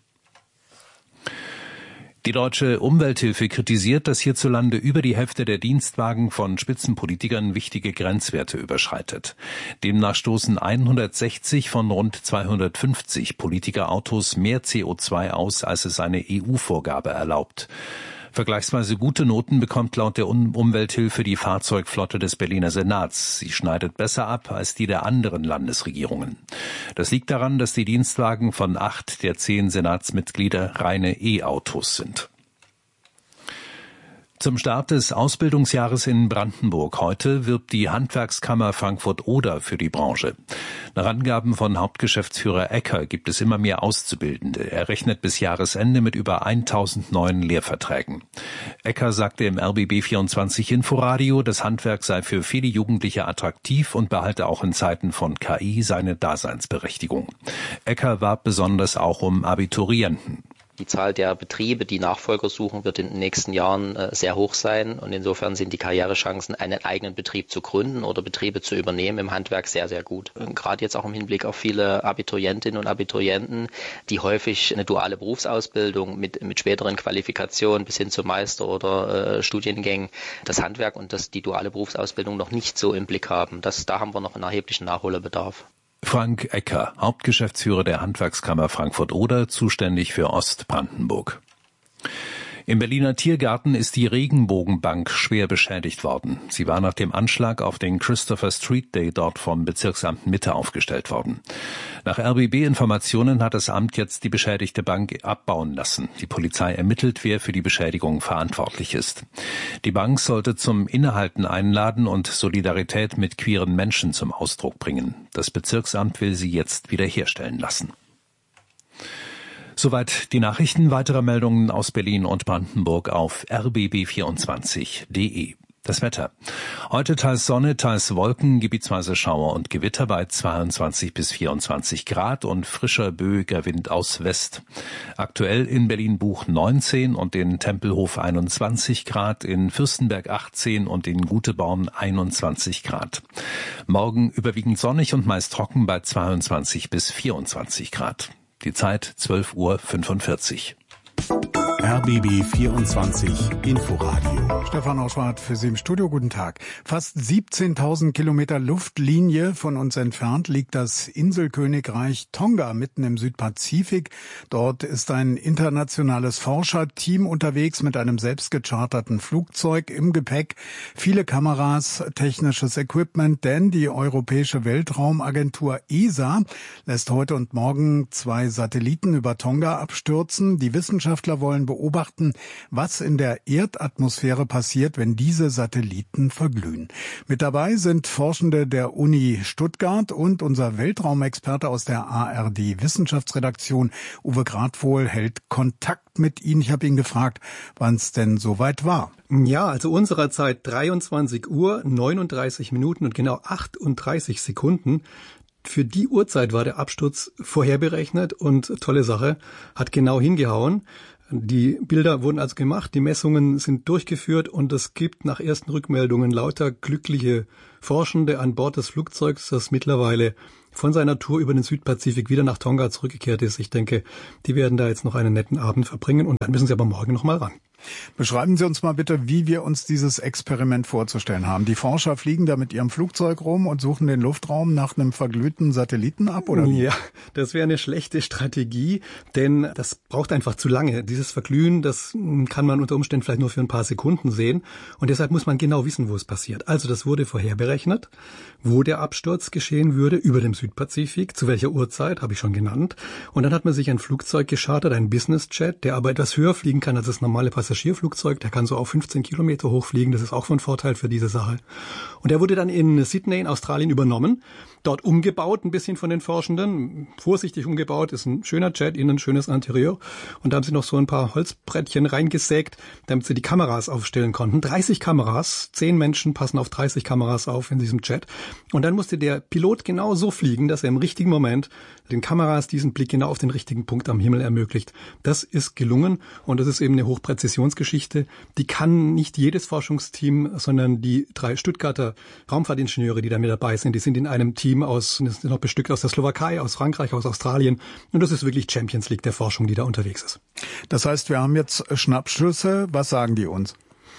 Die Deutsche Umwelthilfe kritisiert, dass hierzulande über die Hälfte der Dienstwagen von Spitzenpolitikern wichtige Grenzwerte überschreitet. Demnach stoßen 160 von rund 250 Politikerautos mehr CO2 aus, als es eine EU-Vorgabe erlaubt. Vergleichsweise gute Noten bekommt laut der Umwelthilfe die Fahrzeugflotte des Berliner Senats. Sie schneidet besser ab als die der anderen Landesregierungen. Das liegt daran, dass die Dienstwagen von 8 der 10 Senatsmitglieder reine E-Autos sind. Zum Start des Ausbildungsjahres in Brandenburg heute wirbt die Handwerkskammer Frankfurt-Oder für die Branche. Nach Angaben von Hauptgeschäftsführer Ecker gibt es immer mehr Auszubildende. Er rechnet bis Jahresende mit über 1000 neuen Lehrverträgen. Ecker sagte im RBB24 Inforadio, das Handwerk sei für viele Jugendliche attraktiv und behalte auch in Zeiten von KI seine Daseinsberechtigung. Ecker warb besonders auch um Abiturienten. Die Zahl der Betriebe, die Nachfolger suchen, wird in den nächsten Jahren sehr hoch sein. Und insofern sind die Karrierechancen, einen eigenen Betrieb zu gründen oder Betriebe zu übernehmen im Handwerk sehr, sehr gut. Gerade jetzt auch im Hinblick auf viele Abiturientinnen und Abiturienten, die häufig eine duale Berufsausbildung mit späteren Qualifikationen bis hin zum Meister- oder Studiengängen, das Handwerk und die duale Berufsausbildung noch nicht so im Blick haben. Da haben wir noch einen erheblichen Nachholbedarf. Frank Ecker, Hauptgeschäftsführer der Handwerkskammer Frankfurt-Oder, zuständig für Ostbrandenburg. Im Berliner Tiergarten ist die Regenbogenbank schwer beschädigt worden. Sie war nach dem Anschlag auf den Christopher Street Day dort vom Bezirksamt Mitte aufgestellt worden. Nach RBB-Informationen hat das Amt jetzt die beschädigte Bank abbauen lassen. Die Polizei ermittelt, wer für die Beschädigung verantwortlich ist. Die Bank sollte zum Innehalten einladen und Solidarität mit queeren Menschen zum Ausdruck bringen. Das Bezirksamt will sie jetzt wiederherstellen lassen. Soweit die Nachrichten. Weitere Meldungen aus Berlin und Brandenburg auf rbb24.de. Das Wetter. Heute teils Sonne, teils Wolken, gebietsweise Schauer und Gewitter bei 22 bis 24 Grad und frischer böiger Wind aus West. Aktuell in Berlin-Buch 19 und in Tempelhof 21 Grad, in Fürstenberg 18 und in Guteborn 21 Grad. Morgen überwiegend sonnig und meist trocken bei 22 bis 24 Grad. Die Zeit 12:45 Uhr. RBB 24 Inforadio. Stefan Oschwart für Sie im Studio. Guten Tag. Fast 17.000 Kilometer Luftlinie von uns entfernt liegt das Inselkönigreich Tonga mitten im Südpazifik. Dort ist ein internationales Forscherteam unterwegs mit einem selbst gecharterten Flugzeug im Gepäck. Viele Kameras, technisches Equipment, denn die Europäische Weltraumagentur ESA lässt heute und morgen 2 Satelliten über Tonga abstürzen. Die Wissenschaftler wollen beobachten, was in der Erdatmosphäre passiert, wenn diese Satelliten verglühen. Mit dabei sind Forschende der Uni Stuttgart und unser Weltraumexperte aus der ARD Wissenschaftsredaktion, Uwe Gradwohl, hält Kontakt mit Ihnen. Ich habe ihn gefragt, wann es denn soweit war. Ja, also unserer Zeit 23 Uhr, 39 Minuten und genau 38 Sekunden. für die Uhrzeit war der Absturz vorherberechnet und tolle Sache, hat genau hingehauen. Die Bilder wurden also gemacht, die Messungen sind durchgeführt und es gibt nach ersten Rückmeldungen lauter glückliche Forschende an Bord des Flugzeugs, das mittlerweile von seiner Tour über den Südpazifik wieder nach Tonga zurückgekehrt ist. Ich denke, die werden da jetzt noch einen netten Abend verbringen und dann müssen sie aber morgen noch mal ran. Beschreiben Sie uns mal bitte, wie wir uns dieses Experiment vorzustellen haben. Die Forscher fliegen da mit ihrem Flugzeug rum und suchen den Luftraum nach einem verglühten Satelliten ab, oder wie? Ja, das wäre eine schlechte Strategie, denn das braucht einfach zu lange. Dieses Verglühen, das kann man unter Umständen vielleicht nur für ein paar Sekunden sehen und deshalb muss man genau wissen, wo es passiert. Also das wurde vorherberechnet, wo der Absturz geschehen würde, über dem Südpazifik, zu welcher Uhrzeit, habe ich schon genannt. Und dann hat man sich ein Flugzeug geschartert, ein Business-Jet, der aber etwas höher fliegen kann als das normale Passagierflugzeug. Der kann so auf 15 Kilometer hoch fliegen. Das ist auch von Vorteil für diese Sache. Und der wurde dann in Sydney in Australien übernommen, dort umgebaut, ein bisschen von den Forschenden. Vorsichtig umgebaut, ist ein schöner Jet, innen ein schönes Interieur. Und da haben sie noch so ein paar Holzbrettchen reingesägt, damit sie die Kameras aufstellen konnten. 30 Kameras, 10 Menschen passen auf 30 Kameras auf in diesem Jet. Und dann musste der Pilot genau so fliegen, dass er im richtigen Moment den Kameras diesen Blick genau auf den richtigen Punkt am Himmel ermöglicht. Das ist gelungen und das ist eben eine Hochpräzisionsgeschichte. Die kann nicht jedes Forschungsteam, sondern die 3 Stuttgarter Raumfahrtingenieure, die da mit dabei sind, die sind in einem Team das ist noch bestückt aus der Slowakei, aus Frankreich, aus Australien. Und das ist wirklich Champions League der Forschung, die da unterwegs ist. Das heißt, wir haben jetzt Schnappschüsse. Was sagen die uns?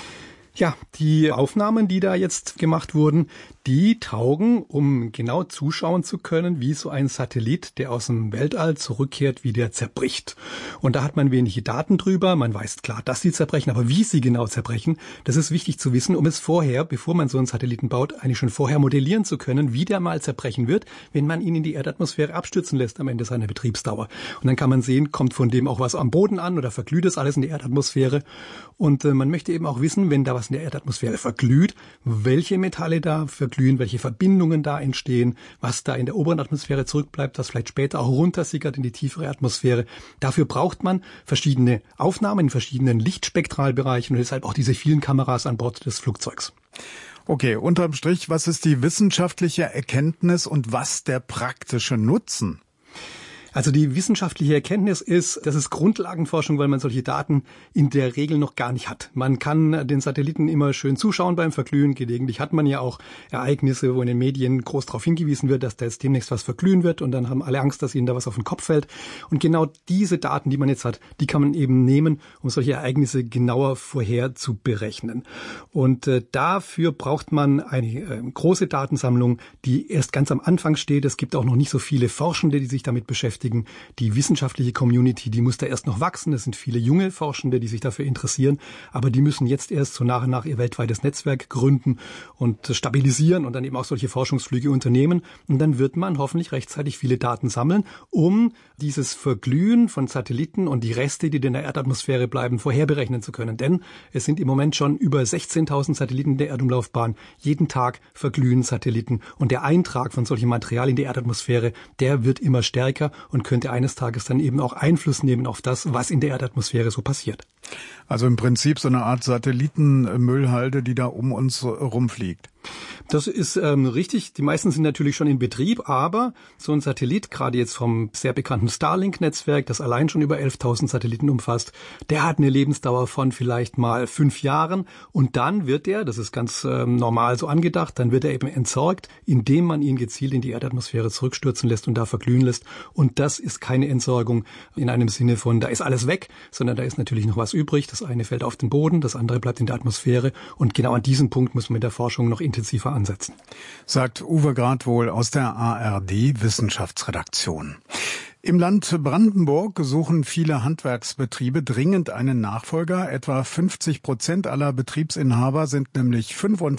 Ja, die Aufnahmen, die da jetzt gemacht wurden, die taugen, um genau zuschauen zu können, wie so ein Satellit, der aus dem Weltall zurückkehrt, wie der zerbricht. Und da hat man wenige Daten drüber. Man weiß klar, dass sie zerbrechen, aber wie sie genau zerbrechen, das ist wichtig zu wissen, um es vorher, bevor man so einen Satelliten baut, eigentlich schon vorher modellieren zu können, wie der mal zerbrechen wird, wenn man ihn in die Erdatmosphäre abstürzen lässt am Ende seiner Betriebsdauer. Und dann kann man sehen, kommt von dem auch was am Boden an oder verglüht es alles in der Erdatmosphäre. Und man möchte eben auch wissen, wenn da was in der Erdatmosphäre verglüht, welche Metalle da verglühen, welche Verbindungen da entstehen, was da in der oberen Atmosphäre zurückbleibt, was vielleicht später auch runtersickert in die tiefere Atmosphäre. Dafür braucht man verschiedene Aufnahmen in verschiedenen Lichtspektralbereichen und deshalb auch diese vielen Kameras an Bord des Flugzeugs. Okay, unterm Strich, was ist die wissenschaftliche Erkenntnis und was der praktische Nutzen? Also die wissenschaftliche Erkenntnis ist, das ist Grundlagenforschung, weil man solche Daten in der Regel noch gar nicht hat. Man kann den Satelliten immer schön zuschauen beim Verglühen. Gelegentlich hat man ja auch Ereignisse, wo in den Medien groß darauf hingewiesen wird, dass da jetzt demnächst was verglühen wird und dann haben alle Angst, dass ihnen da was auf den Kopf fällt. Und genau diese Daten, die man jetzt hat, die kann man eben nehmen, um solche Ereignisse genauer vorher zu berechnen. Und dafür braucht man eine große Datensammlung, die erst ganz am Anfang steht. Es gibt auch noch nicht so viele Forschende, die sich damit beschäftigen. Die wissenschaftliche Community, die muss da erst noch wachsen. Es sind viele junge Forschende, die sich dafür interessieren, aber die müssen jetzt erst so nach und nach ihr weltweites Netzwerk gründen und stabilisieren und dann eben auch solche Forschungsflüge unternehmen. Und dann wird man hoffentlich rechtzeitig viele Daten sammeln, um dieses Verglühen von Satelliten und die Reste, die in der Erdatmosphäre bleiben, vorherberechnen zu können. Denn es sind im Moment schon über 16.000 Satelliten in der Erdumlaufbahn. Jeden Tag verglühen Satelliten und der Eintrag von solchem Material in die Erdatmosphäre, der wird immer stärker und könnte eines Tages dann eben auch Einfluss nehmen auf das, was in der Erdatmosphäre so passiert. Also im Prinzip so eine Art Satellitenmüllhalde, die da um uns rumfliegt. Das ist richtig. Die meisten sind natürlich schon in Betrieb, aber so ein Satellit, gerade jetzt vom sehr bekannten Starlink-Netzwerk, das allein schon über 11.000 Satelliten umfasst, der hat eine Lebensdauer von vielleicht mal 5 Jahren und dann wird er, das ist ganz normal so angedacht, dann wird er eben entsorgt, indem man ihn gezielt in die Erdatmosphäre zurückstürzen lässt und da verglühen lässt. Und das ist keine Entsorgung in einem Sinne von, da ist alles weg, sondern da ist natürlich noch was übrig. Das eine fällt auf den Boden, das andere bleibt in der Atmosphäre und genau an diesem Punkt muss man mit der Forschung noch intensiver ansetzen. Sagt Uwe Gradwohl aus der ARD Wissenschaftsredaktion. Im Land Brandenburg suchen viele Handwerksbetriebe dringend einen Nachfolger. Etwa 50% aller Betriebsinhaber sind nämlich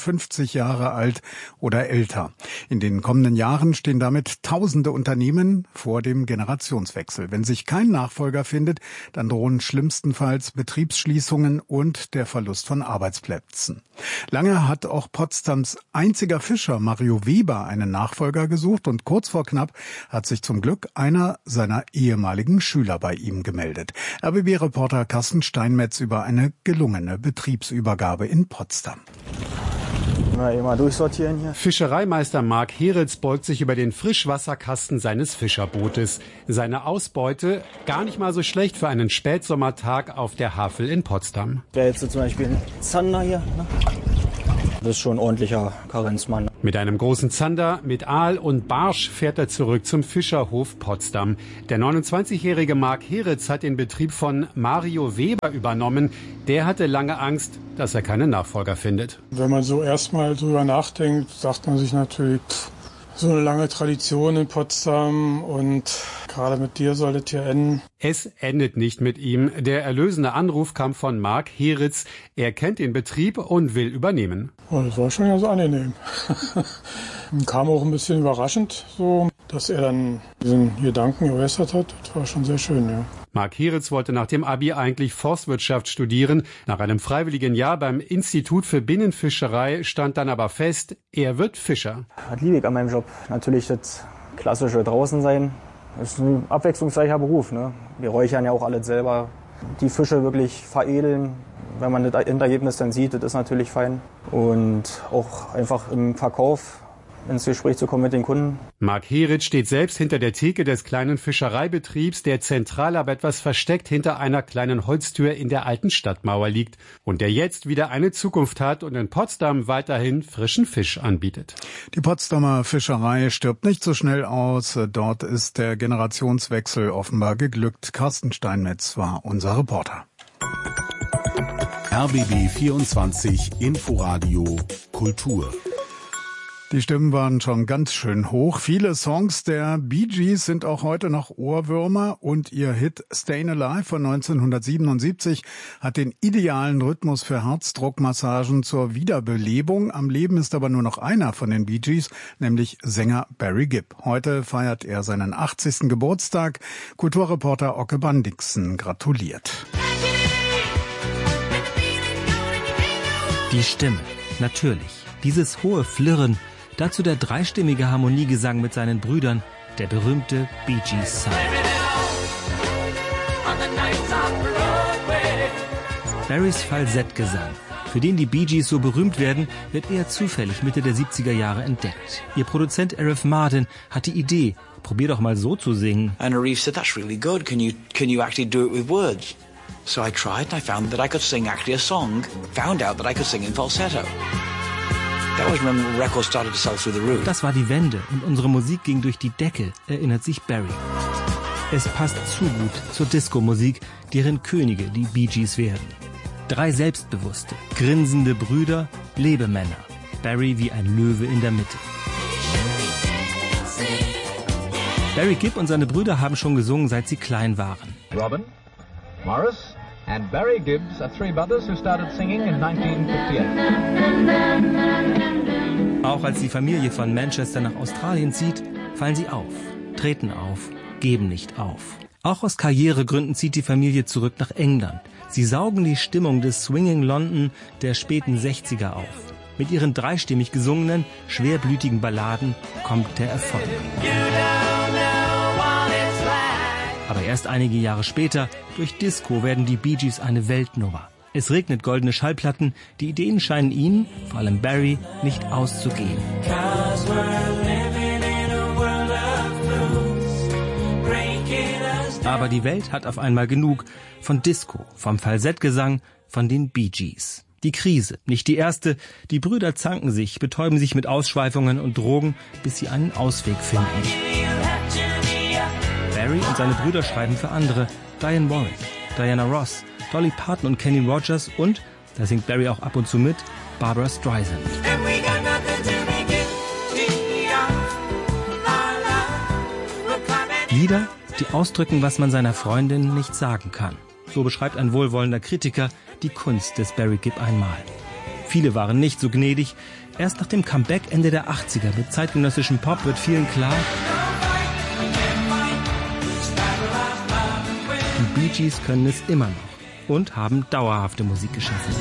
55 Jahre alt oder älter. In den kommenden Jahren stehen damit tausende Unternehmen vor dem Generationswechsel. Wenn sich kein Nachfolger findet, dann drohen schlimmstenfalls Betriebsschließungen und der Verlust von Arbeitsplätzen. Lange hat auch Potsdams einziger Fischer Mario Weber einen Nachfolger gesucht und kurz vor knapp hat sich zum Glück einer seiner ehemaligen Schüler bei ihm gemeldet. RBB-Reporter Carsten Steinmetz über eine gelungene Betriebsübergabe in Potsdam. Mal durchsortieren hier. Fischereimeister Marc Heritz beugt sich über den Frischwasserkasten seines Fischerbootes. Seine Ausbeute gar nicht mal so schlecht für einen Spätsommertag auf der Havel in Potsdam. Wäre jetzt so zum Beispiel ein Zander hier. Ne? Das ist schon ein ordentlicher Karenzmann. Mit einem großen Zander, mit Aal und Barsch fährt er zurück zum Fischerhof Potsdam. Der 29-jährige Marc Heritz hat den Betrieb von Mario Weber übernommen. Der hatte lange Angst, dass er keinen Nachfolger findet. Wenn man so erstmal drüber nachdenkt, sagt man sich natürlich, so eine lange Tradition in Potsdam und gerade mit dir soll es hier enden. Es endet nicht mit ihm. Der erlösende Anruf kam von Marc Heritz. Er kennt den Betrieb und will übernehmen. Oh, das war schon ganz angenehm. Kam auch ein bisschen überraschend, so, dass er dann diesen Gedanken geäußert hat. Das war schon sehr schön, ja. Marc Heritz wollte nach dem Abi eigentlich Forstwirtschaft studieren. Nach einem freiwilligen Jahr beim Institut für Binnenfischerei stand dann aber fest, er wird Fischer. Das liebe ich an meinem Job. Natürlich das klassische draußen sein. Das ist ein abwechslungsreicher Beruf. Ne? Wir räuchern ja auch alles selber. Die Fische wirklich veredeln. Wenn man das Endergebnis dann sieht, das ist natürlich fein. Und auch einfach im Verkauf ins Gespräch zu kommen mit den Kunden. Marc Heritz steht selbst hinter der Theke des kleinen Fischereibetriebs, der zentral aber etwas versteckt hinter einer kleinen Holztür in der alten Stadtmauer liegt und der jetzt wieder eine Zukunft hat und in Potsdam weiterhin frischen Fisch anbietet. Die Potsdamer Fischerei stirbt nicht so schnell aus. Dort ist der Generationswechsel offenbar geglückt. Carsten Steinmetz war unser Reporter. RBB 24 Inforadio Kultur. Die Stimmen waren schon ganz schön hoch. Viele Songs der Bee Gees sind auch heute noch Ohrwürmer und ihr Hit Stayin' Alive von 1977 hat den idealen Rhythmus für Herzdruckmassagen zur Wiederbelebung. Am Leben ist aber nur noch einer von den Bee Gees, nämlich Sänger Barry Gibb. Heute feiert er seinen 80. Geburtstag. Kulturreporter Ocke Bandixen gratuliert. Die Stimme, natürlich. Dieses hohe Flirren. Dazu der dreistimmige Harmoniegesang mit seinen Brüdern, der berühmte Bee Gees Sound. Barrys Falsettgesang, für den die Bee Gees so berühmt werden, wird eher zufällig Mitte der 70er Jahre entdeckt. Ihr Produzent Arif Mardin hat die Idee, probier doch mal so zu singen. And Arif said, that's really good, can you actually do it with words? So I tried and I found that I could sing actually a song, found out that I could sing in falsetto. Das war die Wende und unsere Musik ging durch die Decke, erinnert sich Barry. Es passt zu gut zur Disco-Musik, deren Könige die Bee Gees werden. 3 selbstbewusste, grinsende Brüder, Lebemänner. Barry wie ein Löwe in der Mitte. Barry Gibb und seine Brüder haben schon gesungen, seit sie klein waren. Robin, Morris and Barry Gibbs are 3 brothers who started singing in 1958. Auch als die Familie von Manchester nach Australien zieht, fallen sie auf, treten auf, geben nicht auf. Auch aus Karrieregründen zieht die Familie zurück nach England. Sie saugen die Stimmung des Swinging London der späten 60er auf. Mit ihren dreistimmig gesungenen, schwerblütigen Balladen kommt der Erfolg. Aber erst einige Jahre später, durch Disco, werden die Bee Gees eine Weltnummer. Es regnet goldene Schallplatten, die Ideen scheinen ihnen, vor allem Barry, nicht auszugehen. Aber die Welt hat auf einmal genug von Disco, vom Falsettgesang, von den Bee Gees. Die Krise, nicht die erste, die Brüder zanken sich, betäuben sich mit Ausschweifungen und Drogen, bis sie einen Ausweg finden. Barry und seine Brüder schreiben für andere, Diane Warren, Diana Ross, Dolly Parton und Kenny Rogers und, da singt Barry auch ab und zu mit, Barbra Streisand. Lieder, die ausdrücken, was man seiner Freundin nicht sagen kann. So beschreibt ein wohlwollender Kritiker die Kunst des Barry Gibb einmal. Viele waren nicht so gnädig. Erst nach dem Comeback Ende der 80er mit zeitgenössischem Pop wird vielen klar, die Bee Gees können es immer noch und haben dauerhafte Musik geschaffen.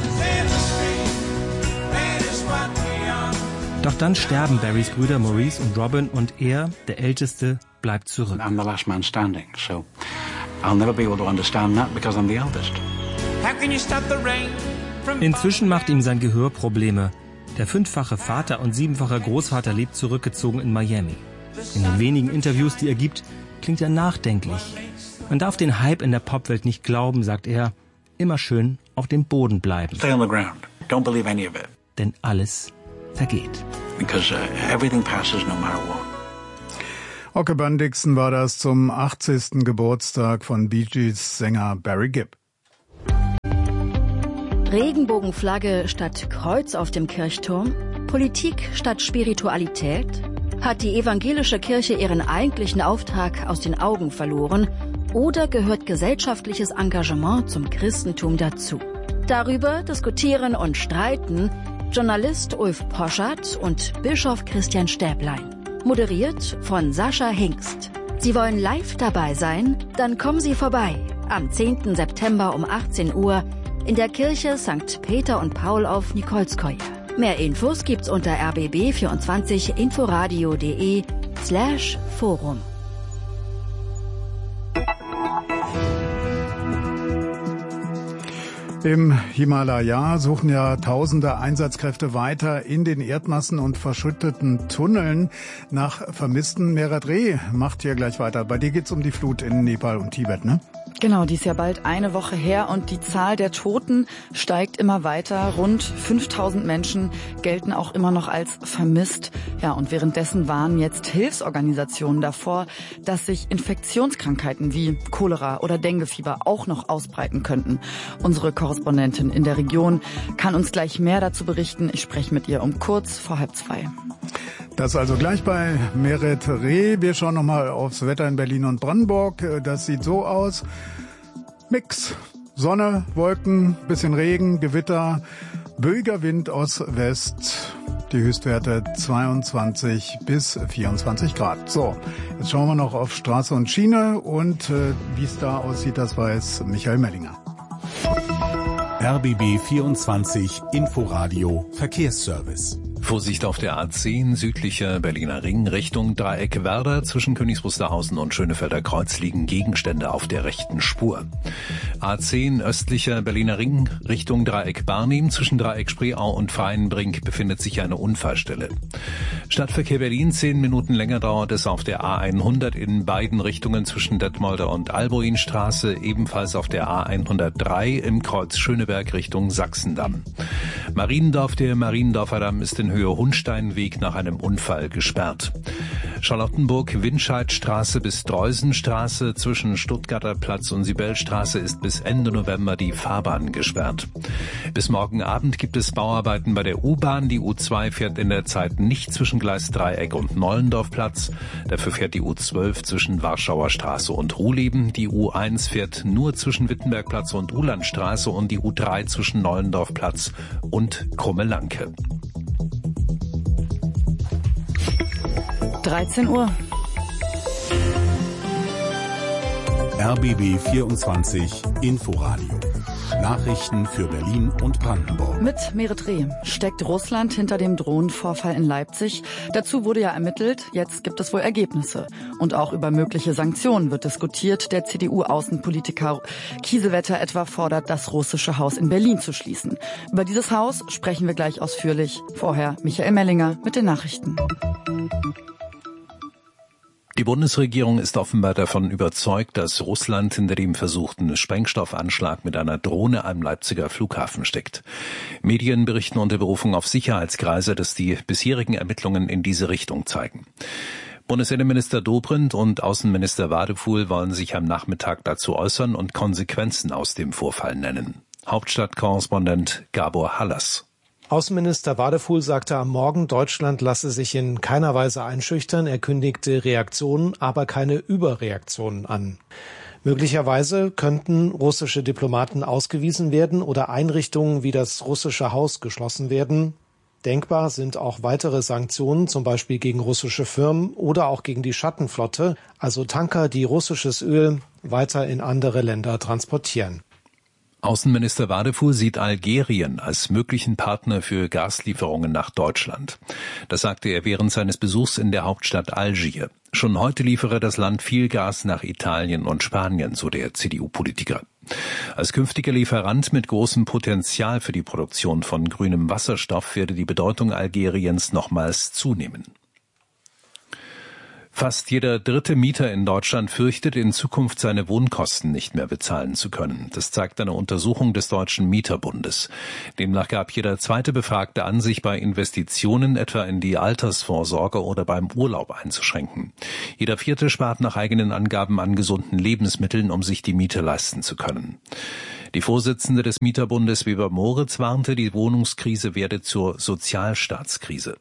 Doch dann sterben Barrys Brüder Maurice und Robin und er, der Älteste, bleibt zurück. I'm the last man standing, so I'll never be able to understand that because I'm the eldest. Inzwischen macht ihm sein Gehör Probleme. Der 5-fache Vater und 7-fache Großvater lebt zurückgezogen in Miami. In den wenigen Interviews, die er gibt, klingt er nachdenklich. Man darf den Hype in der Popwelt nicht glauben, sagt er. Immer schön auf dem Boden bleiben. Stay on the ground. Don't believe any of it. Denn alles vergeht. Because everything passes no matter what. Ocke Bundixon war das zum 80. Geburtstag von Bee Gees Sänger Barry Gibb. Regenbogenflagge statt Kreuz auf dem Kirchturm? Politik statt Spiritualität? Hat die evangelische Kirche ihren eigentlichen Auftrag aus den Augen verloren? Oder gehört gesellschaftliches Engagement zum Christentum dazu? Darüber diskutieren und streiten Journalist Ulf Poschardt und Bischof Christian Stäblein. Moderiert von Sascha Hingst. Sie wollen live dabei sein? Dann kommen Sie vorbei. Am 10. September um 18 Uhr in der Kirche St. Peter und Paul auf Nikolskoje. Mehr Infos gibt's unter rbb24inforadio.de/Forum. Im Himalaya suchen ja tausende Einsatzkräfte weiter in den Erdmassen und verschütteten Tunneln nach Vermissten. Merit Reh macht hier gleich weiter. Bei dir geht's um die Flut in Nepal und Tibet, ne? Genau, die ist ja bald eine Woche her und die Zahl der Toten steigt immer weiter. Rund 5000 Menschen gelten auch immer noch als vermisst. Ja, und währenddessen warnen jetzt Hilfsorganisationen davor, dass sich Infektionskrankheiten wie Cholera oder Denguefieber auch noch ausbreiten könnten. Unsere Korrespondentin in der Region kann uns gleich mehr dazu berichten. Ich spreche mit ihr um kurz vor 1:30. Das also gleich bei Merit Reh. Wir schauen nochmal aufs Wetter in Berlin und Brandenburg. Das sieht so aus. Mix. Sonne, Wolken, bisschen Regen, Gewitter, böiger Wind aus West. Die Höchstwerte 22 bis 24 Grad. So, jetzt schauen wir noch auf Straße und Schiene und wie es da aussieht, das weiß Michael Mellinger. RBB 24 Inforadio Verkehrsservice. Vorsicht auf der A10 südlicher Berliner Ring Richtung Dreieck Werder. Zwischen Königs Wusterhausen und Schönefelder Kreuz liegen Gegenstände auf der rechten Spur. A10 östlicher Berliner Ring Richtung Dreieck Barnim. Zwischen Dreieck Spreeau und Freienbrink befindet sich eine Unfallstelle. Stadtverkehr Berlin, 10 Minuten länger dauert es auf der A100 in beiden Richtungen zwischen Detmolder und Alboinstraße. Ebenfalls auf der A103 im Kreuz Schöneberg Richtung Sachsendamm. Mariendorf, der Mariendorfer Damm ist in Höhe Hundsteinweg nach einem Unfall gesperrt. Charlottenburg-Winscheidstraße bis Dreusenstraße zwischen Stuttgarter Platz und Sibelstraße ist bis Ende November die Fahrbahn gesperrt. Bis morgen Abend gibt es Bauarbeiten bei der U-Bahn. Die U2 fährt in der Zeit nicht zwischen Gleis Dreieck und Nollendorfplatz. Dafür fährt die U12 zwischen Warschauer Straße und Ruhleben. Die U1 fährt nur zwischen Wittenbergplatz und Uhlandstraße und die U3 zwischen Nollendorfplatz und Krumme-Lanke. 13 Uhr. RBB 24 Inforadio. Nachrichten für Berlin und Brandenburg. Mit Merit Reh. Steckt Russland hinter dem Drohnenvorfall in Leipzig? Dazu wurde ja ermittelt, jetzt gibt es wohl Ergebnisse. Und auch über mögliche Sanktionen wird diskutiert. Der CDU-Außenpolitiker Kiesewetter etwa fordert, das russische Haus in Berlin zu schließen. Über dieses Haus sprechen wir gleich ausführlich. Vorher Michael Mellinger mit den Nachrichten. Die Bundesregierung ist offenbar davon überzeugt, dass Russland hinter dem versuchten Sprengstoffanschlag mit einer Drohne am Leipziger Flughafen steckt. Medien berichten unter Berufung auf Sicherheitskreise, dass die bisherigen Ermittlungen in diese Richtung zeigen. Bundesinnenminister Dobrindt und Außenminister Wadefuhl wollen sich am Nachmittag dazu äußern und Konsequenzen aus dem Vorfall nennen. Hauptstadtkorrespondent Gabor Hallas. Außenminister Wadefuhl sagte am Morgen, Deutschland lasse sich in keiner Weise einschüchtern. Er kündigte Reaktionen, aber keine Überreaktionen an. Möglicherweise könnten russische Diplomaten ausgewiesen werden oder Einrichtungen wie das russische Haus geschlossen werden. Denkbar sind auch weitere Sanktionen, zum Beispiel gegen russische Firmen oder auch gegen die Schattenflotte, also Tanker, die russisches Öl weiter in andere Länder transportieren. Außenminister Wadefuhl sieht Algerien als möglichen Partner für Gaslieferungen nach Deutschland. Das sagte er während seines Besuchs in der Hauptstadt Algier. Schon heute liefere das Land viel Gas nach Italien und Spanien, so der CDU-Politiker. Als künftiger Lieferant mit großem Potenzial für die Produktion von grünem Wasserstoff werde die Bedeutung Algeriens nochmals zunehmen. Fast jeder dritte Mieter in Deutschland fürchtet, in Zukunft seine Wohnkosten nicht mehr bezahlen zu können. Das zeigt eine Untersuchung des Deutschen Mieterbundes. Demnach gab jeder zweite Befragte an, sich bei Investitionen etwa in die Altersvorsorge oder beim Urlaub einzuschränken. Jeder vierte spart nach eigenen Angaben an gesunden Lebensmitteln, um sich die Miete leisten zu können. Die Vorsitzende des Mieterbundes, Weber Moritz, warnte, die Wohnungskrise werde zur Sozialstaatskrise.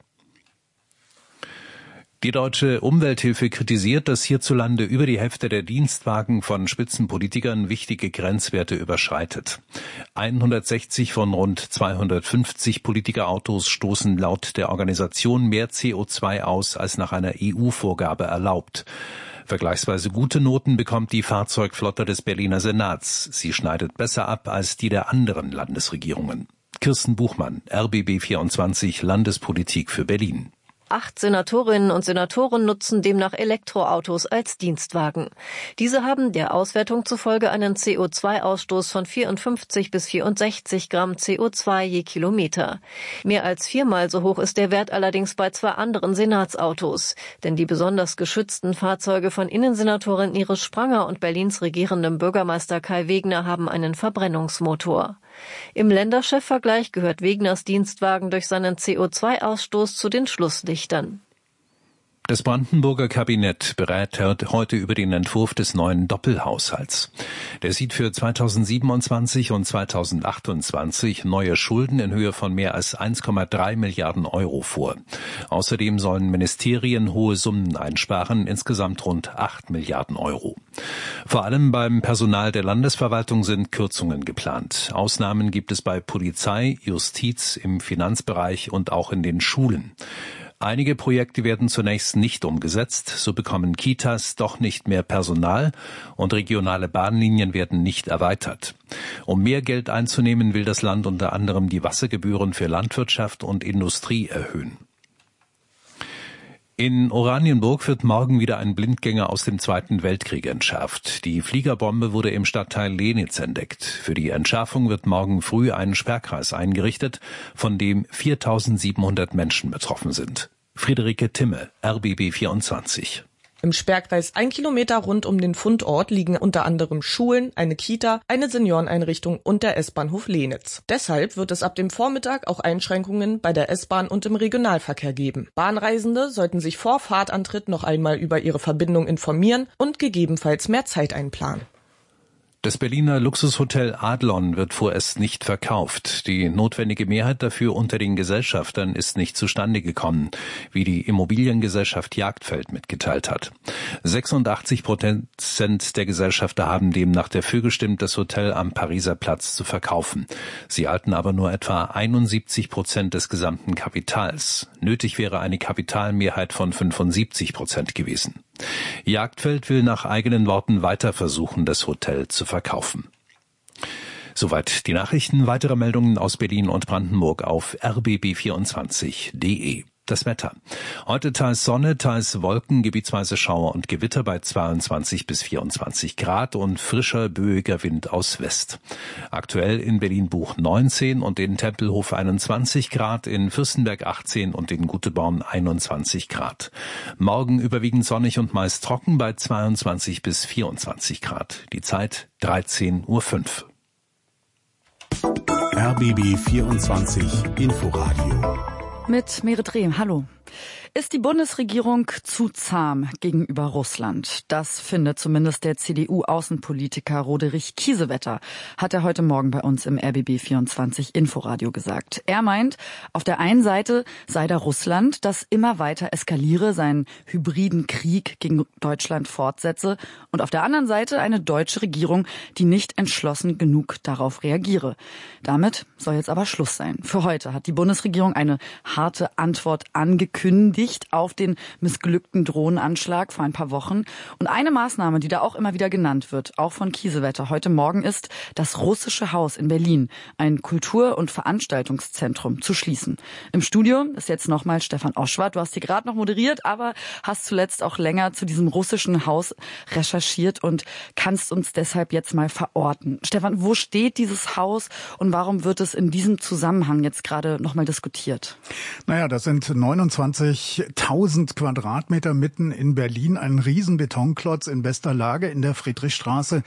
Die Deutsche Umwelthilfe kritisiert, dass hierzulande über die Hälfte der Dienstwagen von Spitzenpolitikern wichtige Grenzwerte überschreitet. 160 von rund 250 Politikerautos stoßen laut der Organisation mehr CO2 aus, als nach einer EU-Vorgabe erlaubt. Vergleichsweise gute Noten bekommt die Fahrzeugflotte des Berliner Senats. Sie schneidet besser ab als die der anderen Landesregierungen. Kirsten Buchmann, RBB 24, Landespolitik für Berlin. 8 Senatorinnen und Senatoren nutzen demnach Elektroautos als Dienstwagen. Diese haben der Auswertung zufolge einen CO2-Ausstoß von 54 bis 64 Gramm CO2 je Kilometer. Mehr als 4-mal so hoch ist der Wert allerdings bei 2 anderen Senatsautos. Denn die besonders geschützten Fahrzeuge von Innensenatorin Iris Spranger und Berlins regierendem Bürgermeister Kai Wegner haben einen Verbrennungsmotor. Im Länderchefvergleich gehört Wegners Dienstwagen durch seinen CO2-Ausstoß zu den Schlusslichtern. Das Brandenburger Kabinett berät heute über den Entwurf des neuen Doppelhaushalts. Der sieht für 2027 und 2028 neue Schulden in Höhe von mehr als 1,3 Milliarden Euro vor. Außerdem sollen Ministerien hohe Summen einsparen, insgesamt rund 8 Milliarden Euro. Vor allem beim Personal der Landesverwaltung sind Kürzungen geplant. Ausnahmen gibt es bei Polizei, Justiz, im Finanzbereich und auch in den Schulen. Einige Projekte werden zunächst nicht umgesetzt, so bekommen Kitas doch nicht mehr Personal und regionale Bahnlinien werden nicht erweitert. Um mehr Geld einzunehmen, will das Land unter anderem die Wassergebühren für Landwirtschaft und Industrie erhöhen. In Oranienburg wird morgen wieder ein Blindgänger aus dem Zweiten Weltkrieg entschärft. Die Fliegerbombe wurde im Stadtteil Lenitz entdeckt. Für die Entschärfung wird morgen früh ein Sperrkreis eingerichtet, von dem 4.700 Menschen betroffen sind. Friederike Timme, RBB 24. Im Sperrkreis 1 Kilometer rund um den Fundort liegen unter anderem Schulen, eine Kita, eine Senioreneinrichtung und der S-Bahnhof Lenitz. Deshalb wird es ab dem Vormittag auch Einschränkungen bei der S-Bahn und im Regionalverkehr geben. Bahnreisende sollten sich vor Fahrtantritt noch einmal über ihre Verbindung informieren und gegebenenfalls mehr Zeit einplanen. Das Berliner Luxushotel Adlon wird vorerst nicht verkauft. Die notwendige Mehrheit dafür unter den Gesellschaftern ist nicht zustande gekommen, wie die Immobiliengesellschaft Jagdfeld mitgeteilt hat. 86% der Gesellschafter haben demnach dafür gestimmt, das Hotel am Pariser Platz zu verkaufen. Sie halten aber nur etwa 71% des gesamten Kapitals. Nötig wäre eine Kapitalmehrheit von 75% gewesen. Jagdfeld will nach eigenen Worten weiter versuchen, das Hotel zu verkaufen. Soweit die Nachrichten. Weitere Meldungen aus Berlin und Brandenburg auf rbb24.de. Das Wetter. Heute teils Sonne, teils Wolken, gebietsweise Schauer und Gewitter bei 22 bis 24 Grad und frischer, böiger Wind aus West. Aktuell in Berlin-Buch 19 und in Tempelhof 21 Grad, in Fürstenberg 18 und in Guteborn 21 Grad. Morgen überwiegend sonnig und meist trocken bei 22 bis 24 Grad. Die Zeit 13:05 Uhr. RBB 24 Inforadio. Mit Merit Rehm, hallo. Ist die Bundesregierung zu zahm gegenüber Russland? Das findet zumindest der CDU-Außenpolitiker Roderich Kiesewetter, hat er heute Morgen bei uns im RBB 24 Inforadio gesagt. Er meint, auf der einen Seite sei da Russland, das immer weiter eskaliere, seinen hybriden Krieg gegen Deutschland fortsetze, und auf der anderen Seite eine deutsche Regierung, die nicht entschlossen genug darauf reagiere. Damit soll jetzt aber Schluss sein. Für heute hat die Bundesregierung eine harte Antwort angekündigt. entschuldigt auf den missglückten Drohnenanschlag vor ein paar Wochen. Und eine Maßnahme, die da auch immer wieder genannt wird, auch von Kiesewetter heute Morgen, ist, das Russische Haus in Berlin, ein Kultur- und Veranstaltungszentrum, zu schließen. Im Studio ist jetzt nochmal Stefan Oschwart. Du hast hier gerade noch moderiert, aber hast zuletzt auch länger zu diesem Russischen Haus recherchiert und kannst uns deshalb jetzt mal verorten. Stefan, wo steht dieses Haus und warum wird es in diesem Zusammenhang jetzt gerade nochmal diskutiert? Naja, das sind 29.000 Quadratmeter mitten in Berlin, ein riesen Betonklotz in bester Lage in der Friedrichstraße,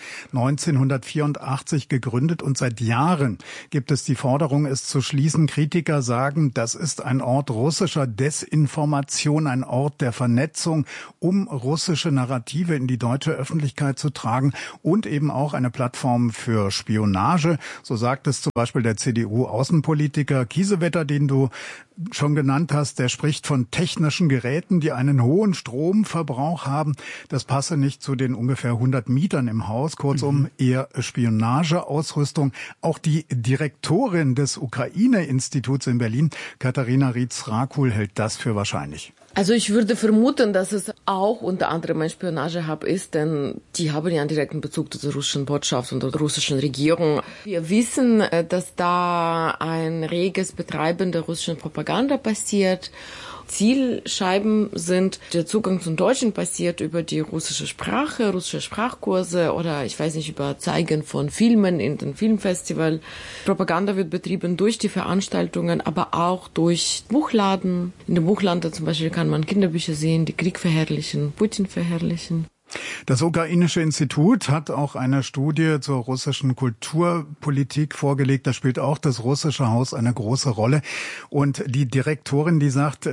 1984 gegründet, und seit Jahren gibt es die Forderung, es zu schließen. Kritiker sagen, das ist ein Ort russischer Desinformation, ein Ort der Vernetzung, um russische Narrative in die deutsche Öffentlichkeit zu tragen und eben auch eine Plattform für Spionage. So sagt es zum Beispiel der CDU-Außenpolitiker Kiesewetter, den du schon genannt hast. Der spricht von technischen Geräten, die einen hohen Stromverbrauch haben. Das passe nicht zu den ungefähr 100 Mietern im Haus. Kurzum, eher Spionageausrüstung. Auch die Direktorin des Ukraine-Instituts in Berlin, Katharina Rietz-Rakul, hält das für wahrscheinlich. Also ich würde vermuten, dass es auch unter anderem ein Spionagehub ist, denn die haben ja einen direkten Bezug zur russischen Botschaft und der russischen Regierung. Wir wissen, dass da ein reges Betreiben der russischen Propaganda passiert. Zielscheiben sind, der Zugang zum Deutschen passiert über die russische Sprache, russische Sprachkurse oder ich weiß nicht, über Zeigen von Filmen in den Filmfestival. Propaganda wird betrieben durch die Veranstaltungen, aber auch durch Buchladen. In dem Buchladen zum Beispiel kann man Kinderbücher sehen, die Krieg verherrlichen, Putin verherrlichen. Das Ukrainische Institut hat auch eine Studie zur russischen Kulturpolitik vorgelegt. Da spielt auch das Russische Haus eine große Rolle. Und die Direktorin, die sagt,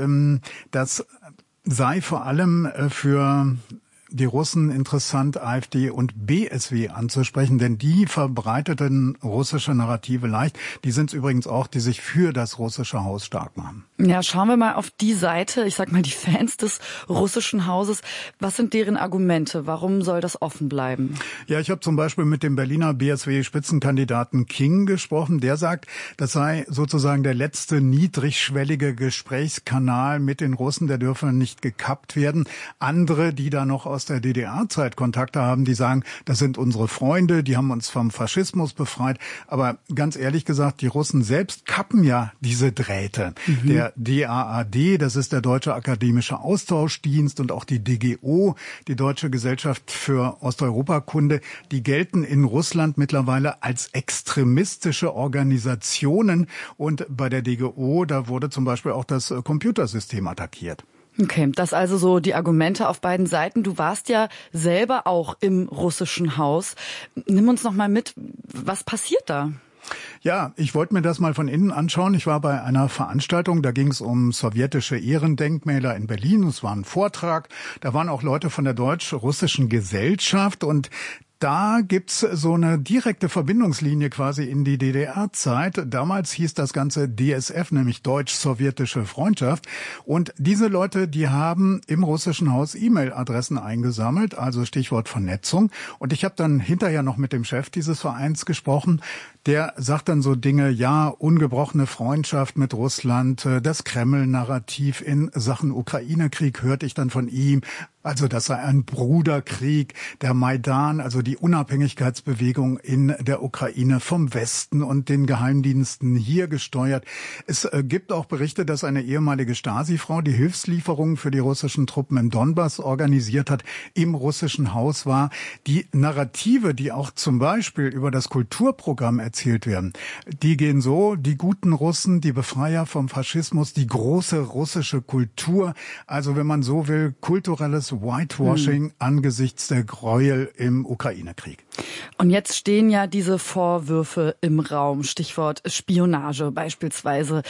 das sei vor allem für die Russen interessant, AfD und BSW anzusprechen, denn die verbreiteten russische Narrative leicht. Die sind es übrigens auch, die sich für das Russische Haus stark machen. Ja, schauen wir mal auf die Seite, ich sag mal die Fans des Russischen Hauses. Was sind deren Argumente? Warum soll das offen bleiben? Ja, ich habe zum Beispiel mit dem Berliner BSW-Spitzenkandidaten King gesprochen. Der sagt, das sei sozusagen der letzte niedrigschwellige Gesprächskanal mit den Russen. Der dürfe nicht gekappt werden. Andere, die da noch aus der DDR-Zeit Kontakte haben, die sagen, das sind unsere Freunde, die haben uns vom Faschismus befreit. Aber ganz ehrlich gesagt, die Russen selbst kappen ja diese Drähte. Der DAAD, das ist der Deutsche Akademische Austauschdienst, und auch die DGO, die Deutsche Gesellschaft für Osteuropakunde, die gelten in Russland mittlerweile als extremistische Organisationen. Und bei der DGO, da wurde zum Beispiel auch das Computersystem attackiert. Okay, das also so die Argumente auf beiden Seiten. Du warst ja selber auch im Russischen Haus. Nimm uns noch mal mit, was passiert da? Ja, ich wollte mir das mal von innen anschauen. Ich war bei einer Veranstaltung, da ging es um sowjetische Ehrendenkmäler in Berlin. Es war ein Vortrag, da waren auch Leute von der Deutsch-Russischen Gesellschaft, und da gibt's so eine direkte Verbindungslinie quasi in die DDR-Zeit. Damals hieß das Ganze DSF, nämlich Deutsch-Sowjetische Freundschaft. Und diese Leute, die haben im Russischen Haus E-Mail-Adressen eingesammelt, also Stichwort Vernetzung. Und ich habe dann hinterher noch mit dem Chef dieses Vereins gesprochen. Der sagt dann so Dinge, ja, ungebrochene Freundschaft mit Russland, das Kreml-Narrativ in Sachen Ukraine-Krieg hörte ich dann von ihm. Also das sei ein Bruderkrieg, der Maidan, also die Unabhängigkeitsbewegung in der Ukraine vom Westen und den Geheimdiensten hier gesteuert. Es gibt auch Berichte, dass eine ehemalige Stasi-Frau die Hilfslieferungen für die russischen Truppen im Donbass organisiert hat, im Russischen Haus war. Die Narrative, die auch zum Beispiel über das Kulturprogramm erzählt werden, die gehen so: die guten Russen, die Befreier vom Faschismus, die große russische Kultur, also wenn man so will, kulturelles Whitewashing angesichts der Gräuel im Ukraine-Krieg. Und jetzt stehen ja diese Vorwürfe im Raum, Stichwort Spionage beispielsweise.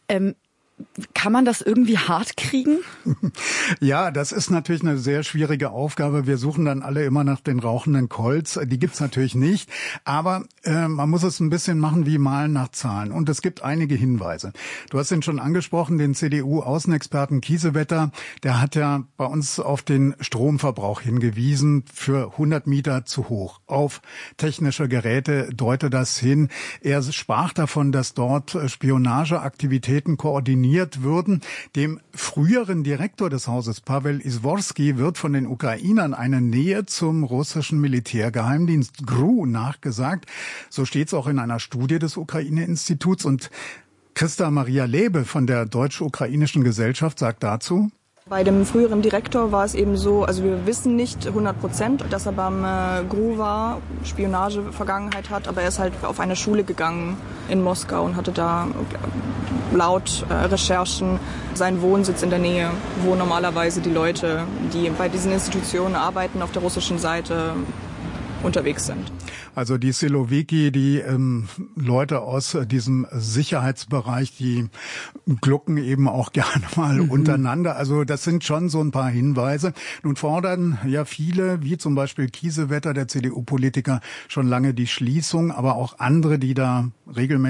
Kann man das irgendwie hart kriegen? Ja, das ist natürlich eine sehr schwierige Aufgabe. Wir suchen dann alle immer nach den rauchenden Colts. Die gibt's natürlich nicht. Aber man muss es ein bisschen machen wie Malen nach Zahlen. Und es gibt einige Hinweise. Du hast ihn schon angesprochen, den CDU-Außenexperten Kiesewetter. Der hat ja bei uns auf den Stromverbrauch hingewiesen, für 100 Mieter zu hoch. Auf technische Geräte deute das hin. Er sprach davon, dass dort Spionageaktivitäten koordiniert spioniert würden. Dem früheren Direktor des Hauses, Pavel Izvorski, wird von den Ukrainern eine Nähe zum russischen Militärgeheimdienst GRU nachgesagt. So steht es auch in einer Studie des Ukraine-Instituts. Und Christa Maria Lebe von der Deutsch-Ukrainischen Gesellschaft sagt dazu: Bei dem früheren Direktor war es eben so, also wir wissen nicht 100%, dass er beim GRU war, Spionage-Vergangenheit hat, aber er ist halt auf eine Schule gegangen in Moskau und hatte da laut Recherchen seinen Wohnsitz in der Nähe, wo normalerweise die Leute, die bei diesen Institutionen arbeiten, auf der russischen Seite unterwegs sind. Also die Siloviki, die Leute aus diesem Sicherheitsbereich, die glucken eben auch gerne mal untereinander. Also das sind schon so ein paar Hinweise. Nun fordern ja viele, wie zum Beispiel Kiesewetter, der CDU-Politiker, schon lange die Schließung, aber auch andere, die da regelmäßig